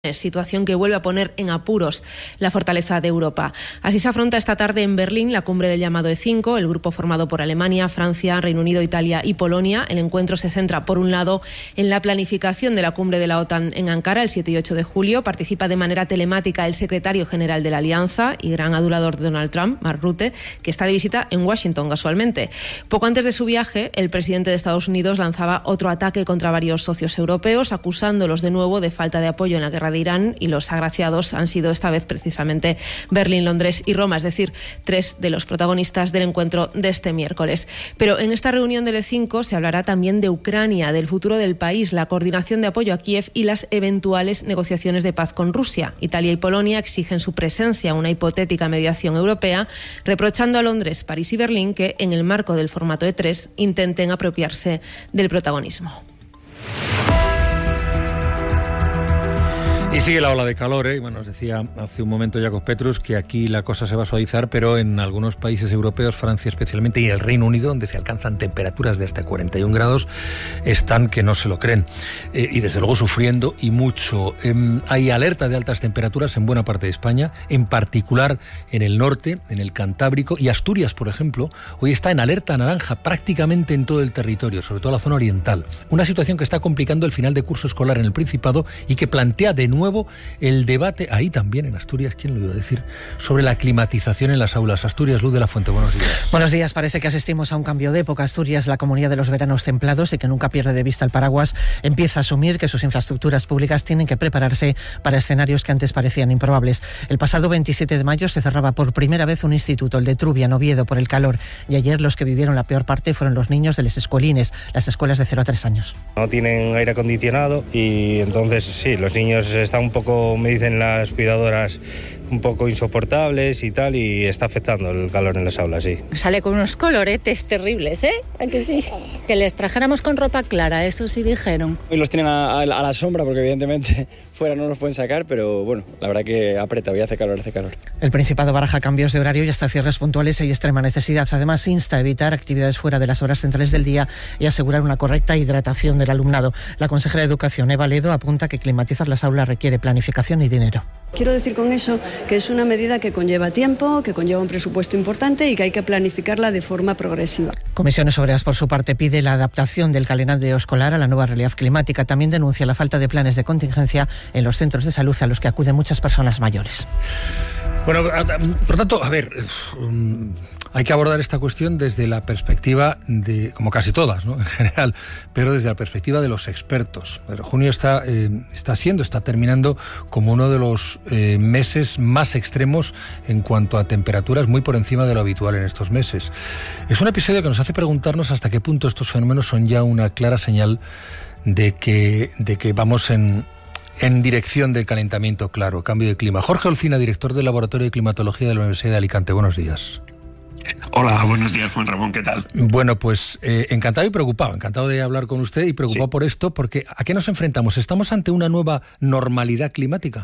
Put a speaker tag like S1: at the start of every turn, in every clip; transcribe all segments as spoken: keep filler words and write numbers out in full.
S1: situación que vuelve a poner en apuros la fortaleza de Europa. Así se afronta esta tarde en Berlín la cumbre del llamado E cinco, el grupo formado por Alemania, Francia, Reino Unido, Italia y Polonia. El encuentro se centra, por un lado, en la planificación de la cumbre de la OTAN en Ankara el siete y ocho de julio. Participa de manera telemática el secretario general de la Alianza y gran adulador de Donald Trump, Mark Rutte, que está de visita en Washington casualmente. Poco antes de su viaje, el presidente de Estados Unidos lanzaba otro ataque contra varios socios europeos, acusándolos de nuevo de falta de apoyo en la guerra de Irán, y los agraciados han sido esta vez precisamente Berlín, Londres y Roma, es decir, tres de los protagonistas del encuentro de este miércoles. Pero en esta reunión del E cinco se hablará también de Ucrania, del futuro del país, la coordinación de apoyo a Kiev y las eventuales negociaciones de paz con Rusia. Italia y Polonia exigen su presencia en una hipotética mediación europea, reprochando a Londres, París y Berlín que, en el marco del formato E tres, intenten apropiarse del protagonismo.
S2: Y sigue la ola de calor, ¿eh? Bueno, nos decía hace un momento Jakub Petrus que aquí la cosa se va a suavizar, pero en algunos países europeos, Francia especialmente, y el Reino Unido, donde se alcanzan temperaturas de hasta cuarenta y un grados, están que no se lo creen. Eh, y desde luego sufriendo y mucho. Eh, hay alerta de altas temperaturas en buena parte de España, en particular en el norte, en el Cantábrico, y Asturias, por ejemplo, hoy está en alerta naranja prácticamente en todo el territorio, sobre todo la zona oriental. Una situación que está complicando el final de curso escolar en el Principado y que plantea de nuevo nuevo el debate, ahí también en Asturias, ¿quién lo iba a decir?, sobre la climatización en las aulas. Asturias, Luz de la Fuente, buenos días.
S3: Buenos días, parece que asistimos a un cambio de época. Asturias, la comunidad de los veranos templados y que nunca pierde de vista el paraguas, empieza a asumir que sus infraestructuras públicas tienen que prepararse para escenarios que antes parecían improbables. El pasado veintisiete de mayo se cerraba por primera vez un instituto, el de Trubia, en Oviedo, por el calor, y ayer los que vivieron la peor parte fueron los niños de las escuelines, las escuelas de cero a tres años.
S4: No tienen aire acondicionado y entonces sí, los niños están un poco, me dicen las cuidadoras, un poco insoportables y tal, y está afectando el calor en las aulas, sí.
S5: Sale con unos coloretes terribles, ¿eh? ¿A que sí? Que les trajéramos con ropa clara, eso sí dijeron.
S6: Hoy los tienen a, a, a la sombra porque evidentemente fuera no los pueden sacar, pero bueno, la verdad que aprieta, hoy hace calor, hace calor.
S3: El Principado baraja cambios de horario y hasta cierres puntuales y extrema necesidad. Además, insta a evitar actividades fuera de las horas centrales del día y asegurar una correcta hidratación del alumnado. La consejera de Educación, Eva Ledo, apunta que climatizar las aulas requiere planificación y dinero.
S7: Quiero decir con eso que es una medida que conlleva tiempo, que conlleva un presupuesto importante y que hay que planificarla de forma progresiva.
S3: Comisiones Obreras, por su parte, pide la adaptación del calendario escolar a la nueva realidad climática. También denuncia la falta de planes de contingencia en los centros de salud a los que acuden muchas personas mayores.
S2: Bueno, por tanto, a ver, hay que abordar esta cuestión desde la perspectiva de, como casi todas, ¿no?, en general, pero desde la perspectiva de los expertos. Pero junio está, eh, está siendo, está terminando como uno de los eh, meses más extremos en cuanto a temperaturas, muy por encima de lo habitual en estos meses. Es un episodio que nos hace preguntarnos hasta qué punto estos fenómenos son ya una clara señal de que, de que vamos en... en dirección del calentamiento, claro, cambio de clima. Jorge Olcina, director del Laboratorio de Climatología de la Universidad de Alicante. Buenos días.
S8: Hola, buenos días, Juan Ramón, ¿qué tal?
S2: Bueno, pues eh, encantado y preocupado, encantado de hablar con usted y preocupado sí. por esto, porque ¿a qué nos enfrentamos? ¿Estamos ante una nueva normalidad climática?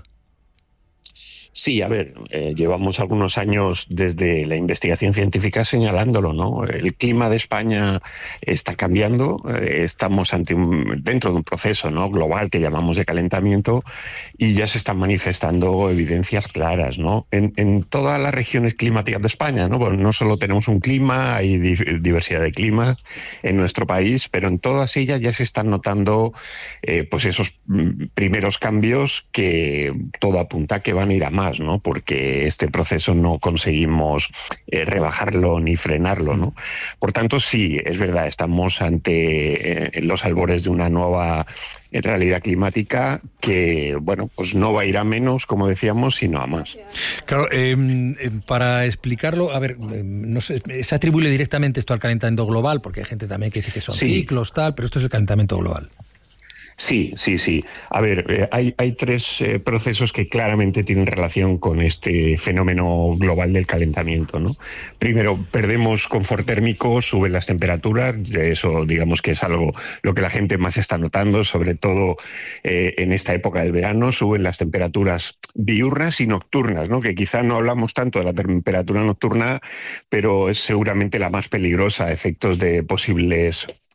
S8: Sí, a ver, eh, llevamos algunos años desde la investigación científica señalándolo, ¿no? El clima de España está cambiando, eh, estamos ante un, dentro de un proceso, ¿no?, global que llamamos de calentamiento, y ya se están manifestando evidencias claras, ¿no? En, en todas las regiones climáticas de España, ¿no? Bueno, no solo tenemos un clima, hay di- diversidad de climas en nuestro país, pero en todas ellas ya se están notando eh, pues esos primeros cambios que todo apunta que van a ir a más, ¿no?, porque este proceso no conseguimos eh, rebajarlo ni frenarlo, ¿no? Por tanto, sí, es verdad, estamos ante eh, los albores de una nueva eh, realidad climática que, bueno, pues no va a ir a menos, como decíamos, sino a más.
S2: Claro, eh, eh, para explicarlo, a ver, eh, no sé, se atribuye directamente esto al calentamiento global, porque hay gente también que dice que son sí. ciclos, tal, pero esto es el calentamiento global.
S8: Sí, sí, sí. A ver, eh, hay, hay tres eh, procesos que claramente tienen relación con este fenómeno global del calentamiento, ¿no? Primero, perdemos confort térmico, suben las temperaturas, eso digamos que es algo lo que la gente más está notando, sobre todo eh, en esta época del verano, suben las temperaturas diurnas y nocturnas, ¿no?, que quizá no hablamos tanto de la temperatura nocturna, pero es seguramente la más peligrosa a efectos de posibles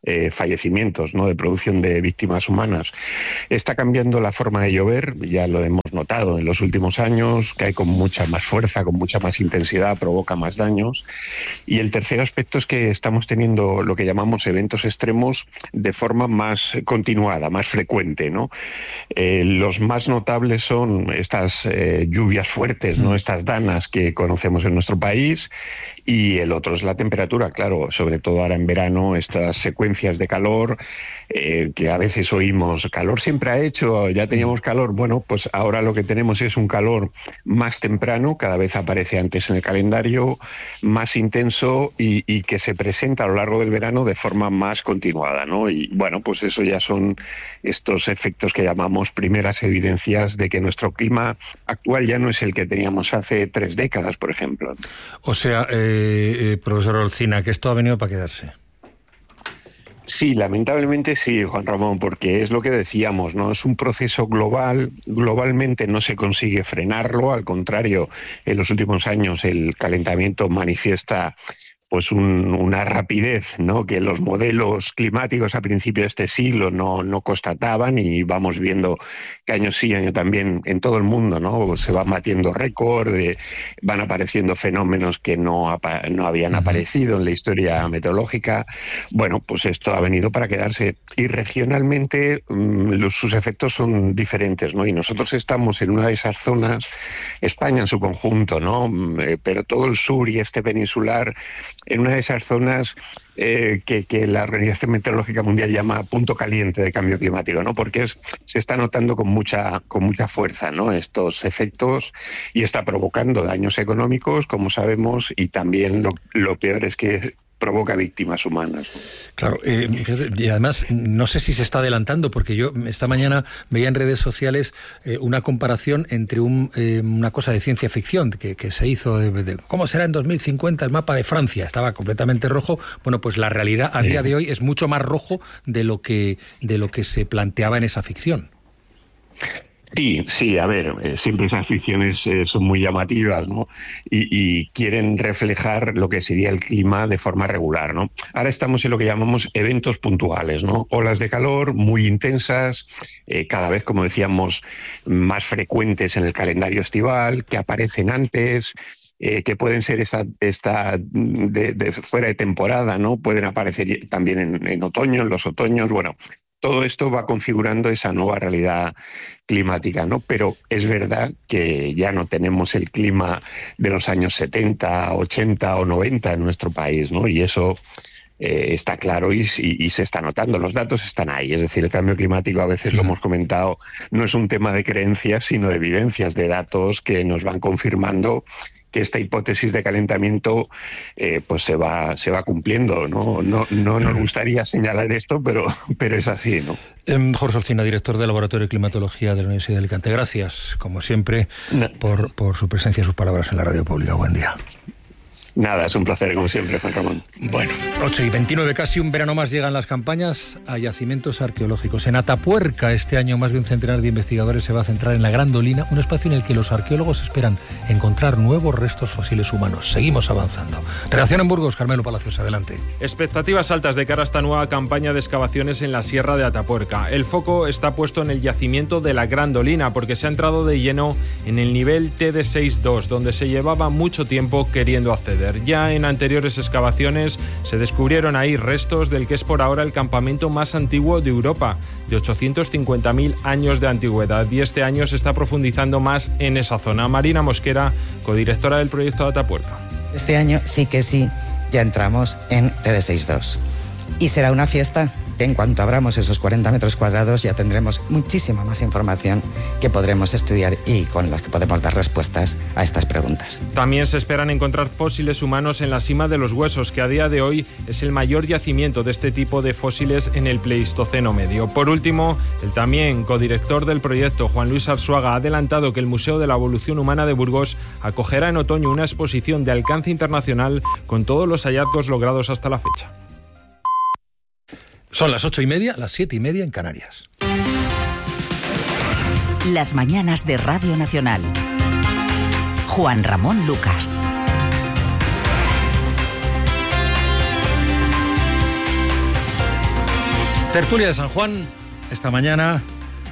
S8: eh, fallecimientos, ¿no?, de producción de víctimas humanas. Está cambiando la forma de llover, ya lo hemos notado en los últimos años, cae con mucha más fuerza, con mucha más intensidad, provoca más daños. Y el tercer aspecto es que estamos teniendo lo que llamamos eventos extremos de forma más continuada, más frecuente, ¿no? Eh, los más notables son estas eh, lluvias fuertes, ¿no?, estas danas que conocemos en nuestro país, y el otro es la temperatura, claro, sobre todo ahora en verano, estas secuencias de calor eh, que a veces oímos, calor siempre ha hecho, ya teníamos calor. Bueno, pues ahora lo que tenemos es un calor más temprano, cada vez aparece antes en el calendario, más intenso y, y que se presenta a lo largo del verano de forma más continuada, ¿no? Y bueno, pues eso ya son estos efectos que llamamos primeras evidencias de que nuestro clima actual ya no es el que teníamos hace tres décadas, por ejemplo.
S2: O sea, eh, eh, profesor Olcina, que esto ha venido para quedarse.
S8: Sí, lamentablemente sí, Juan Ramón, porque es lo que decíamos, ¿no? Es un proceso global, globalmente no se consigue frenarlo, al contrario, en los últimos años el calentamiento manifiesta pues un, una rapidez, ¿no?, que los modelos climáticos a principios de este siglo no, no constataban, y vamos viendo que año sí, año también en todo el mundo, ¿no?, se van batiendo récord, eh, van apareciendo fenómenos que no, apa no habían aparecido en la historia meteorológica. Bueno, pues esto ha venido para quedarse, y regionalmente mmm, los, sus efectos son diferentes, ¿no? Y nosotros estamos en una de esas zonas, España en su conjunto, ¿no?, eh, pero todo el sur y este peninsular, en una de esas zonas eh, que, que la Organización Meteorológica Mundial llama punto caliente de cambio climático, ¿no? Porque es, se está notando con mucha, con mucha fuerza, ¿no?, estos efectos, y está provocando daños económicos, como sabemos, y también lo, lo peor es que provoca víctimas humanas.
S2: Claro, eh, y además no sé si se está adelantando, porque yo esta mañana veía en redes sociales eh, una comparación entre un, eh, una cosa de ciencia ficción que, que se hizo de, de cómo será en dos mil cincuenta el mapa de Francia, estaba completamente rojo. Bueno, pues la realidad a día de hoy es mucho más rojo de lo que, de lo que se planteaba en esa ficción.
S8: Sí, sí, a ver, eh, siempre esas ficciones eh, son muy llamativas, ¿no? Y, y quieren reflejar lo que sería el clima de forma regular, ¿no? Ahora estamos en lo que llamamos eventos puntuales, ¿no? Olas de calor muy intensas, eh, cada vez, como decíamos, más frecuentes en el calendario estival, que aparecen antes, Eh, que pueden ser esta, esta de, de fuera de temporada, ¿no? Pueden aparecer también en, en otoño, en los otoños. Bueno, todo esto va configurando esa nueva realidad climática, ¿no? Pero es verdad que ya no tenemos el clima de los años setenta, ochenta o noventa en nuestro país, ¿no? Y eso eh, está claro y, y, y se está notando. Los datos están ahí. Es decir, el cambio climático, a veces lo hemos comentado, no es un tema de creencias, sino de evidencias, de datos que nos van confirmando que esta hipótesis de calentamiento eh, pues se va se va cumpliendo, ¿no? No, no nos gustaría señalar esto, pero, pero es así, ¿no?
S2: Eh, Jorge Olcina, director del Laboratorio de Climatología de la Universidad de Alicante. Gracias, como siempre, no. por, por su presencia y sus palabras en la radio pública. Buen día.
S8: Nada, es un placer, como siempre, Juan Ramón.
S2: Bueno, ocho y veintinueve, casi un verano más llegan las campañas a yacimientos arqueológicos. En Atapuerca, este año, más de un centenar de investigadores se va a centrar en la Gran Dolina, un espacio en el que los arqueólogos esperan encontrar nuevos restos fósiles humanos. Seguimos avanzando. Redacción en Burgos, Carmelo Palacios, adelante.
S9: Expectativas altas de cara a esta nueva campaña de excavaciones en la Sierra de Atapuerca. El foco está puesto en el yacimiento de la Gran Dolina, porque se ha entrado de lleno en el nivel T D seis dos, donde se llevaba mucho tiempo queriendo acceder. Ya en anteriores excavaciones se descubrieron ahí restos del que es por ahora el campamento más antiguo de Europa, de ochocientos cincuenta mil años de antigüedad, y este año se está profundizando más en esa zona. Marina Mosquera, codirectora del proyecto de Atapuerca.
S10: Este año sí que sí, ya entramos en T D seis dos. Y será una fiesta. En cuanto abramos esos cuarenta metros cuadrados ya tendremos muchísima más información que podremos estudiar y con las que podemos dar respuestas a estas preguntas.
S9: También se esperan encontrar fósiles humanos en la Sima de los Huesos, que a día de hoy es el mayor yacimiento de este tipo de fósiles en el Pleistoceno medio. Por último, el también codirector del proyecto, Juan Luis Arzuaga, ha adelantado que el Museo de la Evolución Humana de Burgos acogerá en otoño una exposición de alcance internacional con todos los hallazgos logrados hasta la fecha.
S2: Son las ocho y media, las siete y media en Canarias.
S11: Las mañanas de Radio Nacional. Juan Ramón Lucas.
S2: Tertulia de San Juan, esta mañana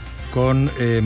S2: con eh,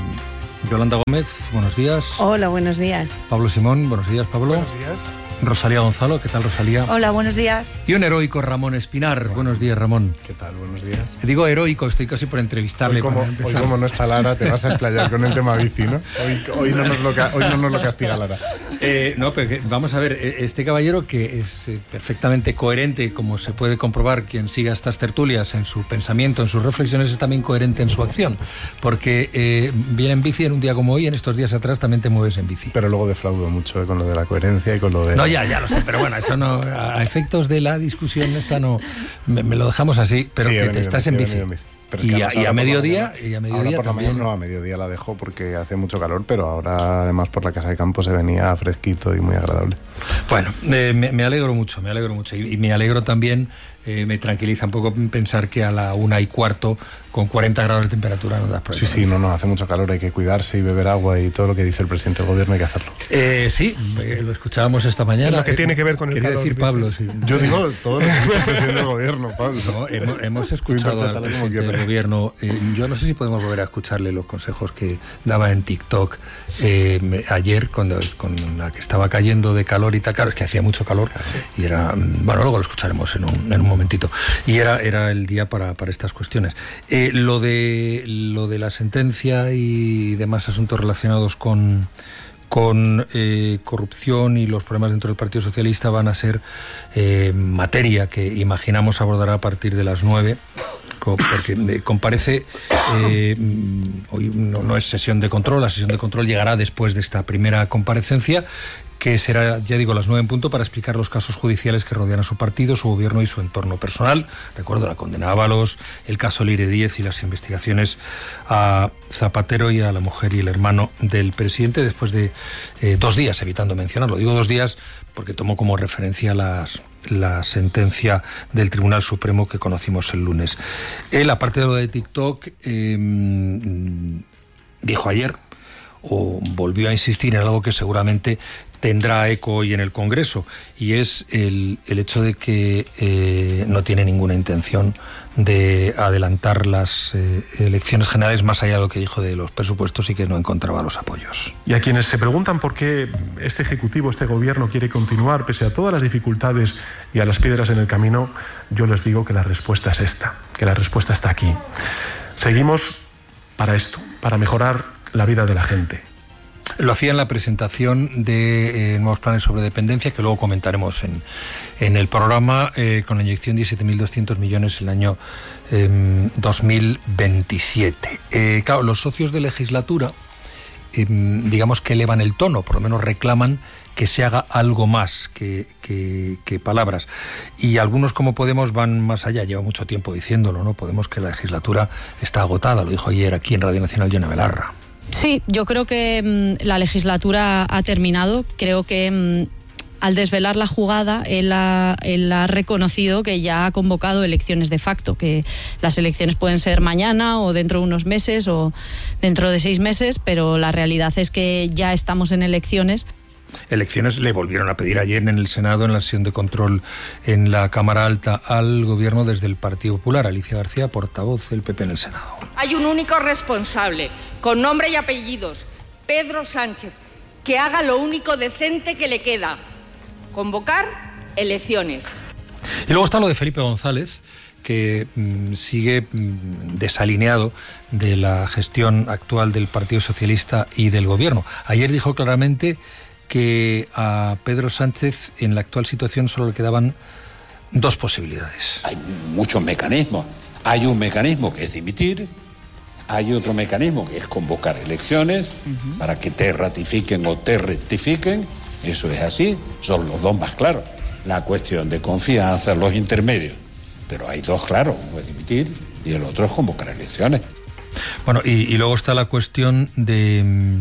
S2: Yolanda Gómez, buenos días.
S12: Hola, buenos días.
S2: Pablo Simón, buenos días, Pablo.
S13: Buenos días.
S2: Rosalía Gonzalo, ¿qué tal, Rosalía?
S14: Hola, buenos días.
S2: Y un heroico Ramón Espinar, bueno, buenos días, Ramón.
S13: ¿Qué tal? Buenos días.
S2: Digo heroico, estoy casi por entrevistarle.
S13: Hoy como, hoy como no está Lara, te vas a explayar con el tema bici, ¿no? Hoy, hoy, no, nos lo, hoy no nos lo castiga Lara.
S2: Eh, no, pero que, vamos a ver, este caballero que es eh, perfectamente coherente, como se puede comprobar quien siga estas tertulias, en su pensamiento, en sus reflexiones, es también coherente en su acción. Porque eh, viene en bici en un día como hoy, en estos días atrás también te mueves en bici.
S13: Pero luego defraudo mucho eh, con lo de la coherencia y con lo de...
S2: No, ya, ya lo sé, pero bueno, eso no, a efectos de la discusión esta no, me, me lo dejamos así, pero sí, que te estás en bici. en bici.
S13: Pero
S2: y, a, y a mediodía, mañana, y a mediodía
S13: por la
S2: también.
S13: Mañana, no, a mediodía la dejo porque hace mucho calor, pero ahora además por la casa de campo se venía fresquito y muy agradable.
S2: Bueno, eh, me, me alegro mucho, me alegro mucho y, y me alegro también, eh, me tranquiliza un poco pensar que a la una y cuarto con cuarenta grados de temperatura no das problema.
S13: Sí, sí, no, no, hace mucho calor, hay que cuidarse y beber agua y todo lo que dice el presidente del gobierno hay que hacerlo.
S2: Eh, sí, eh, lo escuchábamos esta mañana.
S13: Lo que eh, tiene que ver con el
S2: quería
S13: calor.
S2: decir Pablo. Sí.
S13: Yo digo todo lo que dice el presidente del gobierno, Pablo.
S2: No, hemos, hemos escuchado al presidente del gobierno. Eh, yo no sé si podemos volver a escucharle los consejos que daba en TikTok eh, ayer, cuando, con la que estaba cayendo de calor y tal. Claro, es que hacía mucho calor sí. y era... Bueno, luego lo escucharemos en un, en un momentito. Y era, era el día para, para estas cuestiones. Eh, lo de lo de la sentencia y demás asuntos relacionados con con eh, corrupción y los problemas dentro del Partido Socialista van a ser eh, materia que imaginamos abordará a partir de las nueve, porque comparece eh, hoy no, no es sesión de control, la sesión de control llegará después de esta primera comparecencia, que será, ya digo, las nueve en punto, para explicar los casos judiciales que rodean a su partido, su gobierno y su entorno personal. Recuerdo la condena a Ábalos, el caso Lire Díez y las investigaciones a Zapatero y a la mujer y el hermano del presidente, después de eh, dos días, evitando mencionarlo. Digo dos días porque tomo como referencia las, la sentencia del Tribunal Supremo que conocimos el lunes. Él, aparte de lo de TikTok, eh, dijo ayer, o volvió a insistir en algo que seguramente tendrá eco hoy en el Congreso, y es el, el hecho de que eh, no tiene ninguna intención de adelantar las eh, elecciones generales, más allá de lo que dijo de los presupuestos, y que no encontraba los apoyos.
S15: Y a quienes se preguntan por qué este Ejecutivo, este Gobierno quiere continuar pese a todas las dificultades y a las piedras en el camino, yo les digo que la respuesta es esta, que la respuesta está aquí. Seguimos para esto, para mejorar la vida de la gente.
S2: Lo hacía en la presentación de eh, nuevos planes sobre dependencia, que luego comentaremos en, en el programa, eh, con la inyección de diecisiete mil doscientos millones el año eh, dos mil veintisiete. Eh, claro, los socios de legislatura, eh, digamos que elevan el tono, por lo menos reclaman que se haga algo más que, que, que palabras. Y algunos, como Podemos, van más allá, lleva mucho tiempo diciéndolo, ¿no? Podemos, que la legislatura está agotada, lo dijo ayer aquí en Radio Nacional Yone Belarra.
S16: Sí, yo creo que mmm, la legislatura ha terminado. Creo que mmm, al desvelar la jugada, él ha, él ha reconocido que ya ha convocado elecciones de facto, que las elecciones pueden ser mañana o dentro de unos meses o dentro de seis meses, pero la realidad es que ya estamos en elecciones.
S2: Elecciones le volvieron a pedir ayer en el Senado, en la sesión de control en la Cámara Alta, al Gobierno desde el Partido Popular. Alicia García, portavoz del P P en el Senado.
S17: Hay un único responsable, con nombre y apellidos, Pedro Sánchez, que haga lo único decente que le queda: convocar elecciones.
S2: Y luego está lo de Felipe González, que mmm, sigue mmm, desalineado de la gestión actual del Partido Socialista y del Gobierno. Ayer dijo claramente que a Pedro Sánchez en la actual situación solo le quedaban dos posibilidades.
S18: Hay muchos mecanismos. Hay un mecanismo que es dimitir, hay otro mecanismo que es convocar elecciones uh-huh. para que te ratifiquen o te rectifiquen. Eso es así, son los dos más claros. La cuestión de confianza, los intermedios. Pero hay dos claros, uno es dimitir y el otro es convocar elecciones.
S2: Bueno, y, y luego está la cuestión de...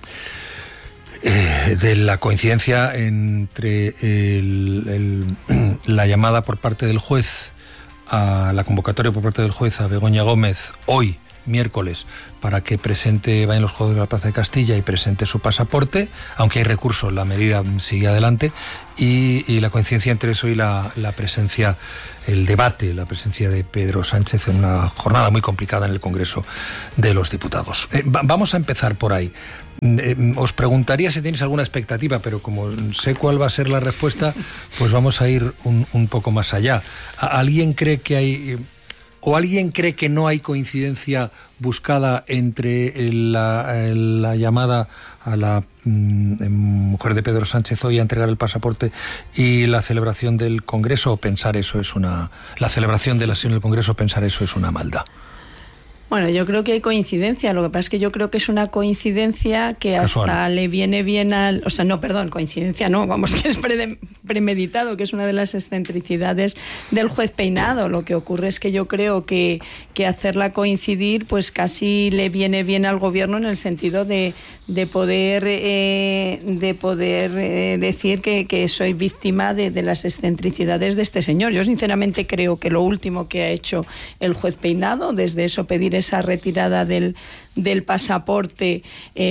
S2: Eh, de la coincidencia entre el, el, la llamada por parte del juez, a la convocatoria por parte del juez a Begoña Gómez hoy miércoles, para que presente, vaya en los Juegos de la Plaza de Castilla y presente su pasaporte, aunque hay recurso, la medida sigue adelante, y, y la coincidencia entre eso y la, la presencia, el debate, la presencia de Pedro Sánchez en una jornada muy complicada en el Congreso de los Diputados. Eh, va, vamos a empezar por ahí. Eh, os preguntaría si tenéis alguna expectativa, pero como sé cuál va a ser la respuesta, pues vamos a ir un, un poco más allá. ¿Alguien cree que hay... ¿O alguien cree que no hay coincidencia buscada entre la, la llamada a la mm, mujer de Pedro Sánchez hoy a entregar el pasaporte y la celebración del Congreso? ¿O pensar eso es una... la celebración de la sesión del Congreso, pensar eso es una maldad?
S12: Bueno, yo creo que hay coincidencia, lo que pasa es que yo creo que es una coincidencia que hasta Casual. le viene bien al... O sea, no, perdón, coincidencia no, vamos, que es pre, premeditado, que es una de las excentricidades del juez Peinado. Lo que ocurre es que yo creo que, que hacerla coincidir pues casi le viene bien al gobierno en el sentido de, de poder, eh, de poder eh, decir que, que soy víctima de, de las excentricidades de este señor. Yo sinceramente creo que lo último que ha hecho el juez Peinado, desde eso pedir esa retirada del, del pasaporte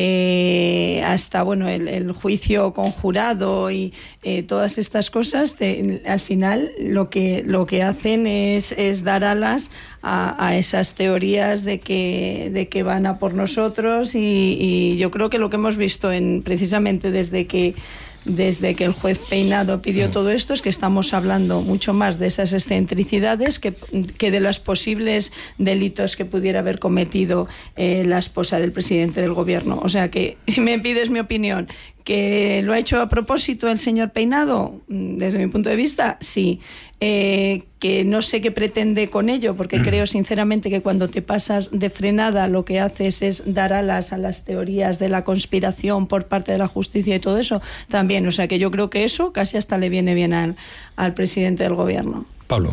S12: eh, hasta bueno el, el juicio conjurado y eh, todas estas cosas, te, al final lo que lo que hacen es, es dar alas a, a esas teorías de que de que van a por nosotros y, y yo creo que lo que hemos visto en precisamente desde que desde que el juez Peinado pidió sí. todo esto, es que estamos hablando mucho más de esas excentricidades que, que de los posibles delitos que pudiera haber cometido eh, la esposa del presidente del gobierno. O sea que, si me pides mi opinión, ¿que lo ha hecho a propósito el señor Peinado? Desde mi punto de vista, sí. Eh, que no sé qué pretende con ello, porque creo sinceramente que cuando te pasas de frenada lo que haces es dar alas a las teorías de la conspiración por parte de la justicia y todo eso también. O sea que yo creo que eso casi hasta le viene bien al, al presidente del gobierno.
S2: Pablo.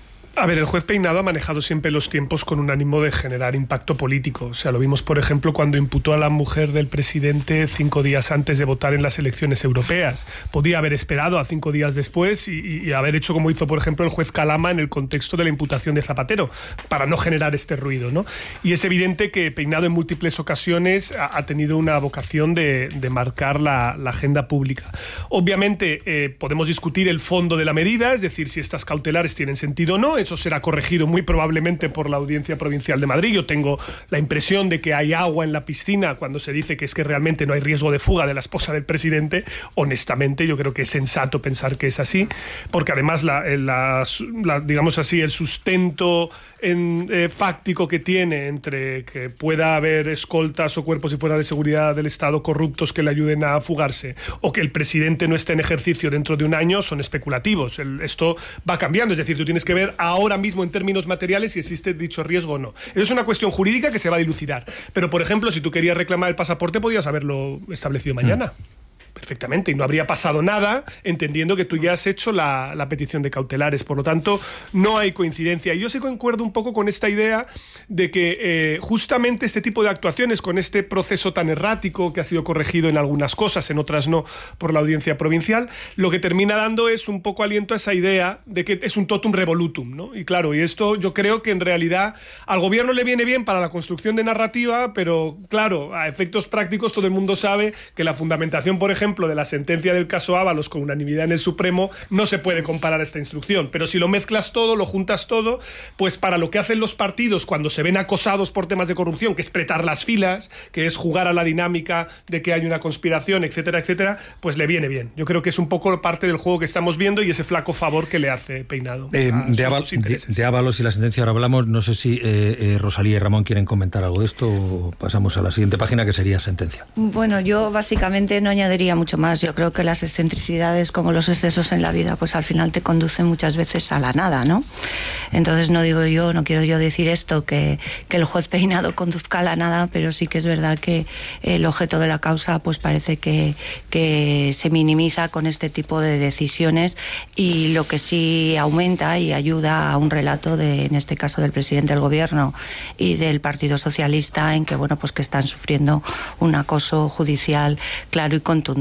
S15: A ver, el juez Peinado ha manejado siempre los tiempos con un ánimo de generar impacto político. O sea, lo vimos, por ejemplo, cuando imputó a la mujer del presidente cinco días antes de votar en las elecciones europeas. Podía haber esperado a cinco días después y, y haber hecho como hizo, por ejemplo, el juez Calama en el contexto de la imputación de Zapatero, para no generar este ruido, ¿no? Y es evidente que Peinado en múltiples ocasiones ha, ha tenido una vocación de, de marcar la, la agenda pública. Obviamente, eh, podemos discutir el fondo de la medida, es decir, si estas cautelares tienen sentido o no. Eso será corregido muy probablemente por la Audiencia Provincial de Madrid. Yo tengo la impresión de que hay agua en la piscina cuando se dice que es que realmente no hay riesgo de fuga de la esposa del presidente. Honestamente, yo creo que es sensato pensar que es así, porque además, la, la, la, digamos así, el sustento en, eh, fáctico que tiene entre que pueda haber escoltas o cuerpos y fuerzas de seguridad del Estado corruptos que le ayuden a fugarse, o que el presidente no esté en ejercicio dentro de un año, son especulativos. El, esto va cambiando, es decir, tú tienes que ver ahora mismo en términos materiales si existe dicho riesgo o no. Eso es una cuestión jurídica que se va a dilucidar. Pero, por ejemplo, si tú querías reclamar el pasaporte, podías haberlo establecido mañana. Mm. Perfectamente, y no habría pasado nada, entendiendo que tú ya has hecho la, la petición de cautelares. Por lo tanto, no hay coincidencia. Y yo sí concuerdo un poco con esta idea de que eh, justamente este tipo de actuaciones, con este proceso tan errático que ha sido corregido en algunas cosas, en otras no, por la Audiencia Provincial, lo que termina dando es un poco aliento a esa idea de que es un totum revolutum, ¿no? Y claro, y esto yo creo que en realidad al gobierno le viene bien para la construcción de narrativa, pero claro, a efectos prácticos todo el mundo sabe que la fundamentación, por ejemplo, ejemplo de la sentencia del caso Ábalos con unanimidad en el Supremo, no se puede comparar a esta instrucción. Pero si lo mezclas todo, lo juntas todo, pues para lo que hacen los partidos cuando se ven acosados por temas de corrupción, que es apretar las filas, que es jugar a la dinámica de que hay una conspiración, etcétera, etcétera, pues le viene bien. Yo creo que es un poco parte del juego que estamos viendo y ese flaco favor que le hace Peinado.
S2: Eh, de, Ábal, de, de Ábalos y la sentencia ahora hablamos. No sé si eh, eh, Rosalía y Ramón quieren comentar algo de esto o pasamos a la siguiente página, que sería sentencia.
S14: Bueno, yo básicamente no añadiría mucho más. Yo creo que las excentricidades, como los excesos en la vida, pues al final te conducen muchas veces a la nada, ¿no? Entonces no digo yo, no quiero yo decir esto, que, que el juez Peinado conduzca a la nada, pero sí que es verdad que el objeto de la causa pues parece que, que se minimiza con este tipo de decisiones, y lo que sí aumenta y ayuda a un relato de, en este caso, del presidente del gobierno y del Partido Socialista, en que, bueno, pues que están sufriendo un acoso judicial claro y contundente.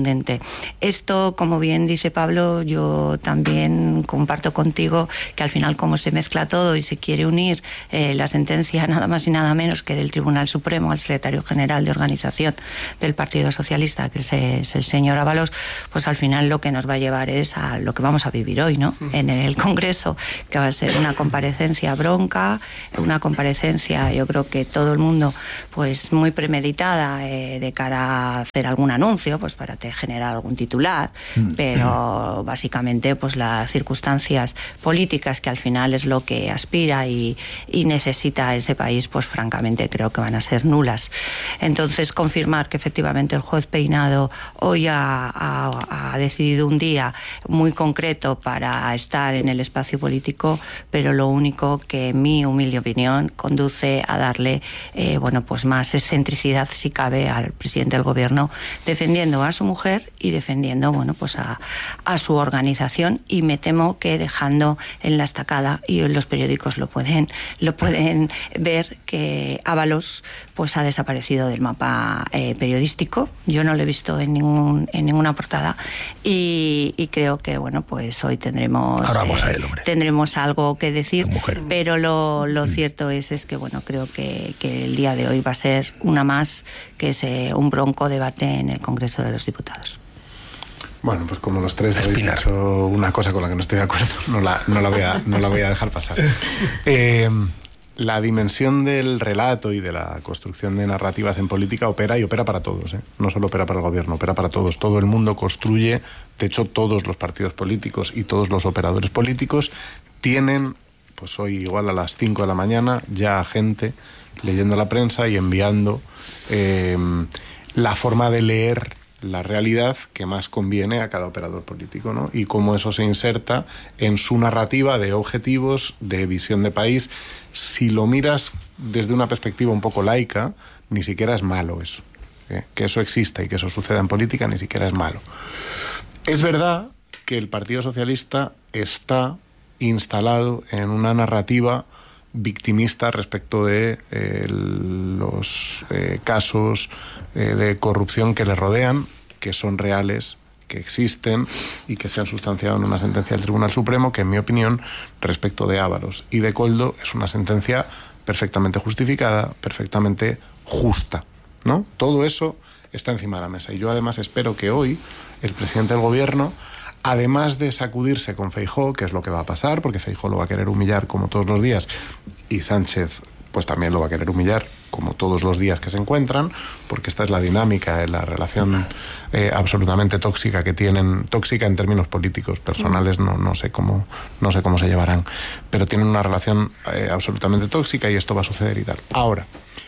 S14: contundente. Esto, como bien dice Pablo, yo también comparto contigo que al final, como se mezcla todo y se quiere unir eh, la sentencia nada más y nada menos que del Tribunal Supremo al secretario general de organización del Partido Socialista, que es, es el señor Ábalos, pues al final lo que nos va a llevar es a lo que vamos a vivir hoy, ¿no? En el Congreso, que va a ser una comparecencia bronca, una comparecencia, yo creo que todo el mundo, pues muy premeditada eh, de cara a hacer algún anuncio, pues para te generar algún titular, pero básicamente pues las circunstancias políticas, que al final es lo que aspira y, y necesita este país, pues francamente creo que van a ser nulas. Entonces, confirmar que efectivamente el juez Peinado hoy ha, ha, ha decidido un día muy concreto para estar en el espacio político, pero lo único que, en mi humilde opinión, conduce a darle eh, bueno, pues más excentricidad, si cabe, al presidente del gobierno, defendiendo a su mujer y defendiendo, bueno, pues a, a su organización, y me temo que dejando en la estacada, y en los periódicos lo pueden, lo pueden ver, que Ábalos pues ha desaparecido del mapa eh, periodístico. Yo no lo he visto en ningún en ninguna portada, y, y creo que bueno, pues hoy tendremos
S2: Ahora vamos
S14: eh,
S2: a él, hombre.
S14: tendremos algo que decir, pero lo, lo mm. cierto es, es que bueno, creo que, que el día de hoy va a ser una más, que es eh, un bronco debate en el Congreso de los Diputados.
S13: Bueno, pues como los tres habéis dicho una cosa con la que no estoy de acuerdo, no la, no la, voy, a, no la voy a dejar pasar. Eh, la dimensión del relato y de la construcción de narrativas en política opera y opera para todos, ¿eh? No solo opera para el gobierno, opera para todos. Todo el mundo construye, de hecho todos los partidos políticos y todos los operadores políticos tienen, pues hoy igual a las cinco de la mañana, ya gente leyendo la prensa y enviando eh, la forma de leer la realidad que más conviene a cada operador político, ¿no? Y cómo eso se inserta en su narrativa de objetivos, de visión de país. Si lo miras desde una perspectiva un poco laica, ni siquiera es malo eso. ¿eh? Que eso exista y que eso suceda en política ni siquiera es malo. Es verdad que el Partido Socialista está instalado en una narrativa victimista respecto de eh, los eh, casos eh, de corrupción que le rodean, que son reales, que existen y que se han sustanciado en una sentencia del Tribunal Supremo, que en mi opinión, respecto de Ábalos y de Koldo, es una sentencia perfectamente justificada, perfectamente justa, ¿no? Todo eso está encima de la mesa, y yo además espero que hoy el presidente del gobierno, además de sacudirse con Feijóo, que es lo que va a pasar, porque Feijóo lo va a querer humillar como todos los días, y Sánchez pues también lo va a querer humillar como todos los días que se encuentran, porque esta es la dinámica de la relación eh, absolutamente tóxica que tienen, tóxica en términos políticos, personales no, no sé cómo no sé cómo se llevarán, pero tienen una relación eh, absolutamente tóxica, y esto va a suceder y tal. Ahora,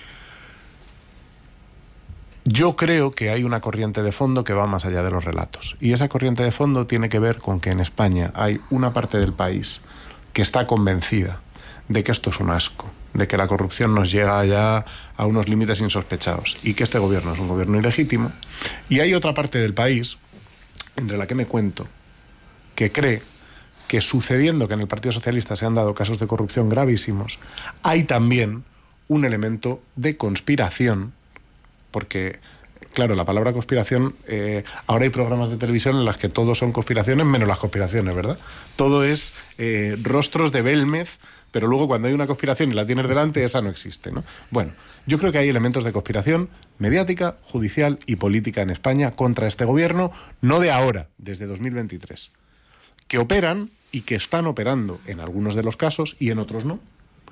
S13: yo creo que hay una corriente de fondo que va más allá de los relatos, y esa corriente de fondo tiene que ver con que en España hay una parte del país que está convencida de que esto es un asco, de que la corrupción nos llega ya a unos límites insospechados y que este gobierno es un gobierno ilegítimo, y hay otra parte del país, entre la que me cuento, que cree que, sucediendo que en el Partido Socialista se han dado casos de corrupción gravísimos, hay también un elemento de conspiración, porque, claro, la palabra conspiración, eh, ahora hay programas de televisión en las que todo son conspiraciones menos las conspiraciones, ¿verdad? Todo es eh, rostros de Belmez, pero luego cuando hay una conspiración y la tienes delante, esa no existe, ¿no? Bueno, yo creo que hay elementos de conspiración mediática, judicial y política en España contra este gobierno, no de ahora, desde dos mil veintitrés, que operan y que están operando en algunos de los casos y en otros no,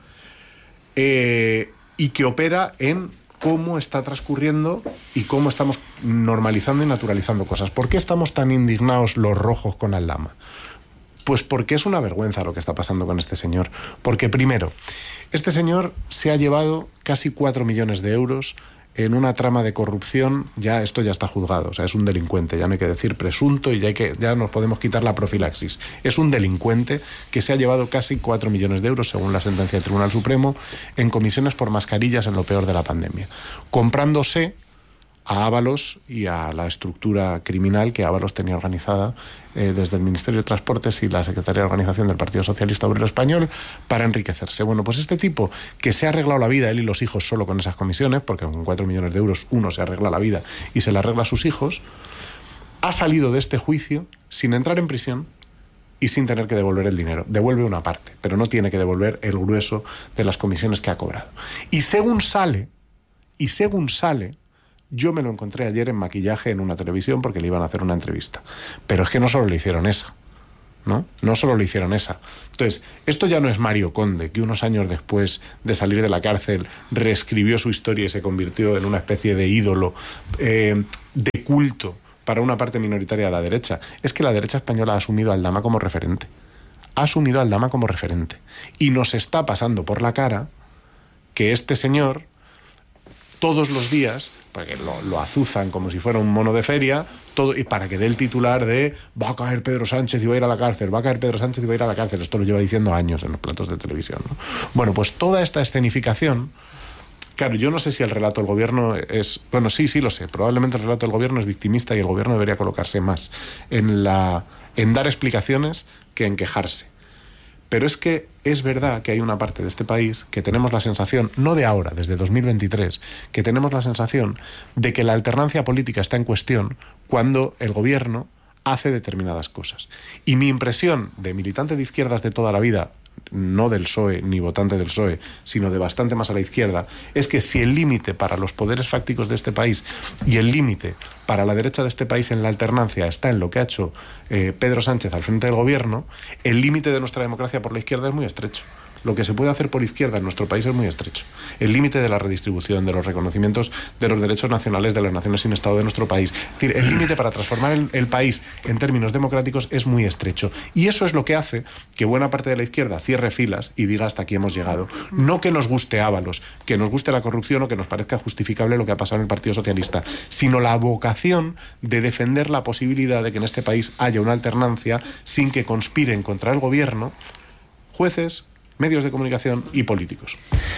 S13: eh, y que opera en cómo está transcurriendo y cómo estamos normalizando y naturalizando cosas. ¿Por qué estamos tan indignados los rojos con Aldama? Pues porque es una vergüenza lo que está pasando con este señor. Porque, primero, este señor se ha llevado casi cuatro millones de euros en una trama de corrupción. Ya esto ya está juzgado, o sea, es un delincuente, ya no hay que decir presunto, y ya, hay que, ya nos podemos quitar la profilaxis. Es un delincuente que se ha llevado casi cuatro millones de euros, según la sentencia del Tribunal Supremo, en comisiones por mascarillas en lo peor de la pandemia, comprándose a Ábalos y a la estructura criminal que Ábalos tenía organizada eh, desde el Ministerio de Transportes y la Secretaría de Organización del Partido Socialista Obrero Español para enriquecerse. Bueno, pues este tipo, que se ha arreglado la vida, él y los hijos, solo con esas comisiones, porque con cuatro millones de euros uno se arregla la vida y se le arregla a sus hijos, ha salido de este juicio sin entrar en prisión y sin tener que devolver el dinero. Devuelve una parte, pero no tiene que devolver el grueso de las comisiones que ha cobrado. Y según sale, y según sale, yo me lo encontré ayer en maquillaje en una televisión porque le iban a hacer una entrevista. Pero es que no solo le hicieron esa, ¿no? No solo le hicieron esa. Entonces, esto ya no es Mario Conde, que unos años después de salir de la cárcel reescribió su historia y se convirtió en una especie de ídolo eh, de culto para una parte minoritaria de la derecha. Es que la derecha española ha asumido a Aldama como referente. Ha asumido a Aldama como referente. Y nos está pasando por la cara que este señor, todos los días, porque lo, lo azuzan como si fuera un mono de feria, todo, y para que dé el titular de va a caer Pedro Sánchez y va a ir a la cárcel, va a caer Pedro Sánchez y va a ir a la cárcel. Esto lo lleva diciendo años en los platos de televisión, ¿no? Bueno, pues toda esta escenificación... Claro, yo no sé si el relato del gobierno es... Bueno, sí, sí lo sé. Probablemente el relato del gobierno es victimista y el gobierno debería colocarse más en, la, en dar explicaciones que en quejarse. Pero es que es verdad que hay una parte de este país que tenemos la sensación, no de ahora, desde dos mil veintitrés, que tenemos la sensación de que la alternancia política está en cuestión cuando el gobierno hace determinadas cosas. Y mi impresión de militante de izquierdas de toda la vida, no del P S O E ni votante del P S O E, sino de bastante más a la izquierda, es que si el límite para los poderes fácticos de este país y el límite para la derecha de este país en la alternancia está en lo que ha hecho eh, Pedro Sánchez al frente del gobierno, el límite de nuestra democracia por la izquierda es muy estrecho. Lo que se puede hacer por izquierda en nuestro país es muy estrecho. El límite de la redistribución, de los reconocimientos de los derechos nacionales de las naciones sin Estado de nuestro país. Es decir, el límite para transformar el, el país en términos democráticos es muy estrecho. Y eso es lo que hace que buena parte de la izquierda cierre filas y diga hasta aquí hemos llegado. No que nos guste Ábalos, que nos guste la corrupción o que nos parezca justificable lo que ha pasado en el Partido Socialista, sino la vocación de defender la posibilidad de que en este país haya una alternancia sin que conspiren contra el gobierno jueces, medios de comunicación y políticos.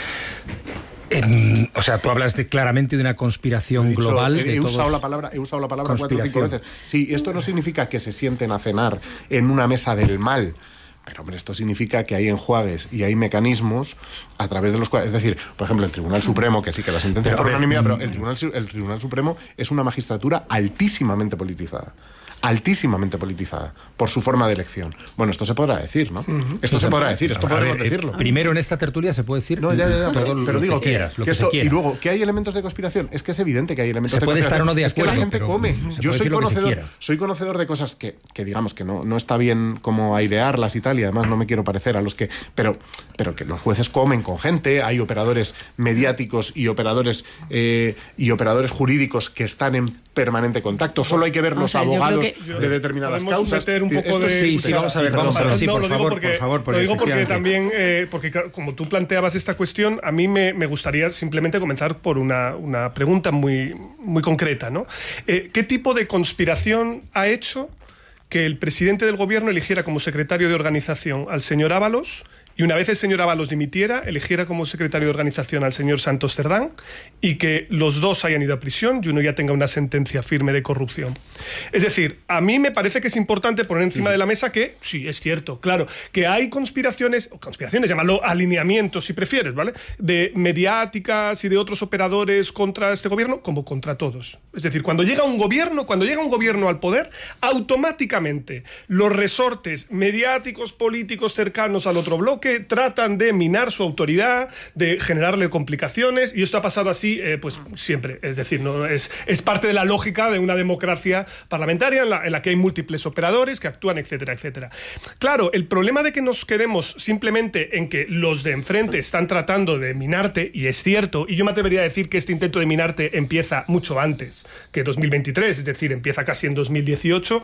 S2: Eh, o sea, tú hablas de, claramente de una conspiración
S13: he dicho,
S2: global.
S13: He,
S2: de
S13: he,
S2: todos...
S13: usado la palabra, he usado la palabra cuatro o cinco veces. Sí, esto no significa que se sienten a cenar en una mesa del mal. Pero, hombre, esto significa que hay enjuagues y hay mecanismos a través de los cuales... Es decir, por ejemplo, el Tribunal Supremo, que sí que la sentencia es por unanimidad, pero el Tribunal, el Tribunal Supremo es una magistratura altísimamente politizada. altísimamente politizada por su forma de elección. Bueno, esto se podrá decir, ¿no? Uh-huh. Esto se podrá decir, esto podremos
S2: ver,
S13: decirlo.
S2: Primero en esta tertulia se puede decir
S13: no, ya, ya, ya,
S2: todo
S13: pero,
S2: lo
S13: pero digo
S2: que
S13: que,
S2: quieras, lo
S13: que
S2: que
S13: esto,
S2: se quiera.
S13: Y luego, ¿que hay elementos de conspiración? Es que es evidente que hay elementos
S2: se
S13: de
S2: puede
S13: conspiración.
S2: Estar o no de acuerdo,
S13: es que la gente come. Yo soy conocedor, soy conocedor de cosas que, que digamos que no, no está bien como airearlas y tal, y además no me quiero parecer a los que... Pero, pero que los jueces comen con gente, hay operadores mediáticos y operadores eh, y operadores jurídicos que están en permanente contacto. Solo hay que ver los o sea, abogados que, de determinadas causas.
S19: Un poco
S13: Esto
S19: de...
S2: Sí, sí, vamos a ver, vamos a ver. Sí,
S19: no,
S2: por,
S19: lo digo
S2: favor,
S19: porque,
S2: por favor, por
S19: Lo digo porque también, eh, porque como tú planteabas esta cuestión, a mí me, me gustaría simplemente comenzar por una, una pregunta muy, muy concreta, ¿no? Eh, ¿Qué tipo de conspiración ha hecho que el presidente del gobierno eligiera como secretario de organización al señor Ábalos y una vez el señor Ábalos dimitiera, eligiera como secretario de organización al señor Santos Cerdán y que los dos hayan ido a prisión y uno ya tenga una sentencia firme de corrupción? Es decir, a mí me parece que es importante poner encima de la mesa que, sí, es cierto, claro, que hay conspiraciones, o conspiraciones, llámalo alineamientos si prefieres, ¿vale?, de mediáticas y de otros operadores contra este gobierno, como contra todos. Es decir, cuando llega un gobierno, cuando llega un gobierno al poder, automáticamente los resortes mediáticos, políticos cercanos al otro bloque que tratan de minar su autoridad, de generarle complicaciones, y esto ha pasado así eh, pues siempre. Es decir, no es, es parte de la lógica de una democracia parlamentaria en la, en la que hay múltiples operadores que actúan, etcétera, etcétera. Claro, el problema de que nos quedemos simplemente en que los de enfrente están tratando de minarte, y es cierto, y yo me atrevería a decir que este intento de minarte empieza mucho antes que dos mil veintitrés, es decir, empieza casi en dos mil dieciocho,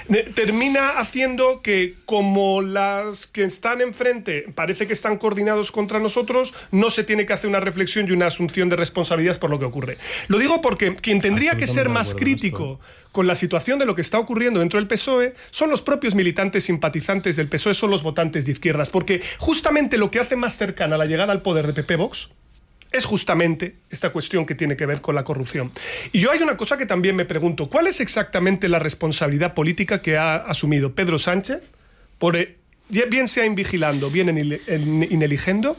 S19: termina haciendo que, como las que están enfrente parece que están coordinados contra nosotros, no se tiene que hacer una reflexión y una asunción de responsabilidades por lo que ocurre. Lo digo porque quien tendría que ser más crítico con la situación de lo que está ocurriendo dentro del P S O E son los propios militantes simpatizantes del P S O E, son los votantes de izquierdas, porque justamente lo que hace más cercana la llegada al poder de P P Vox es justamente esta cuestión que tiene que ver con la corrupción. Y yo hay una cosa que también me pregunto: ¿cuál es exactamente la responsabilidad política que ha asumido Pedro Sánchez por, bien sea invigilando, bien en, en, ineligendo,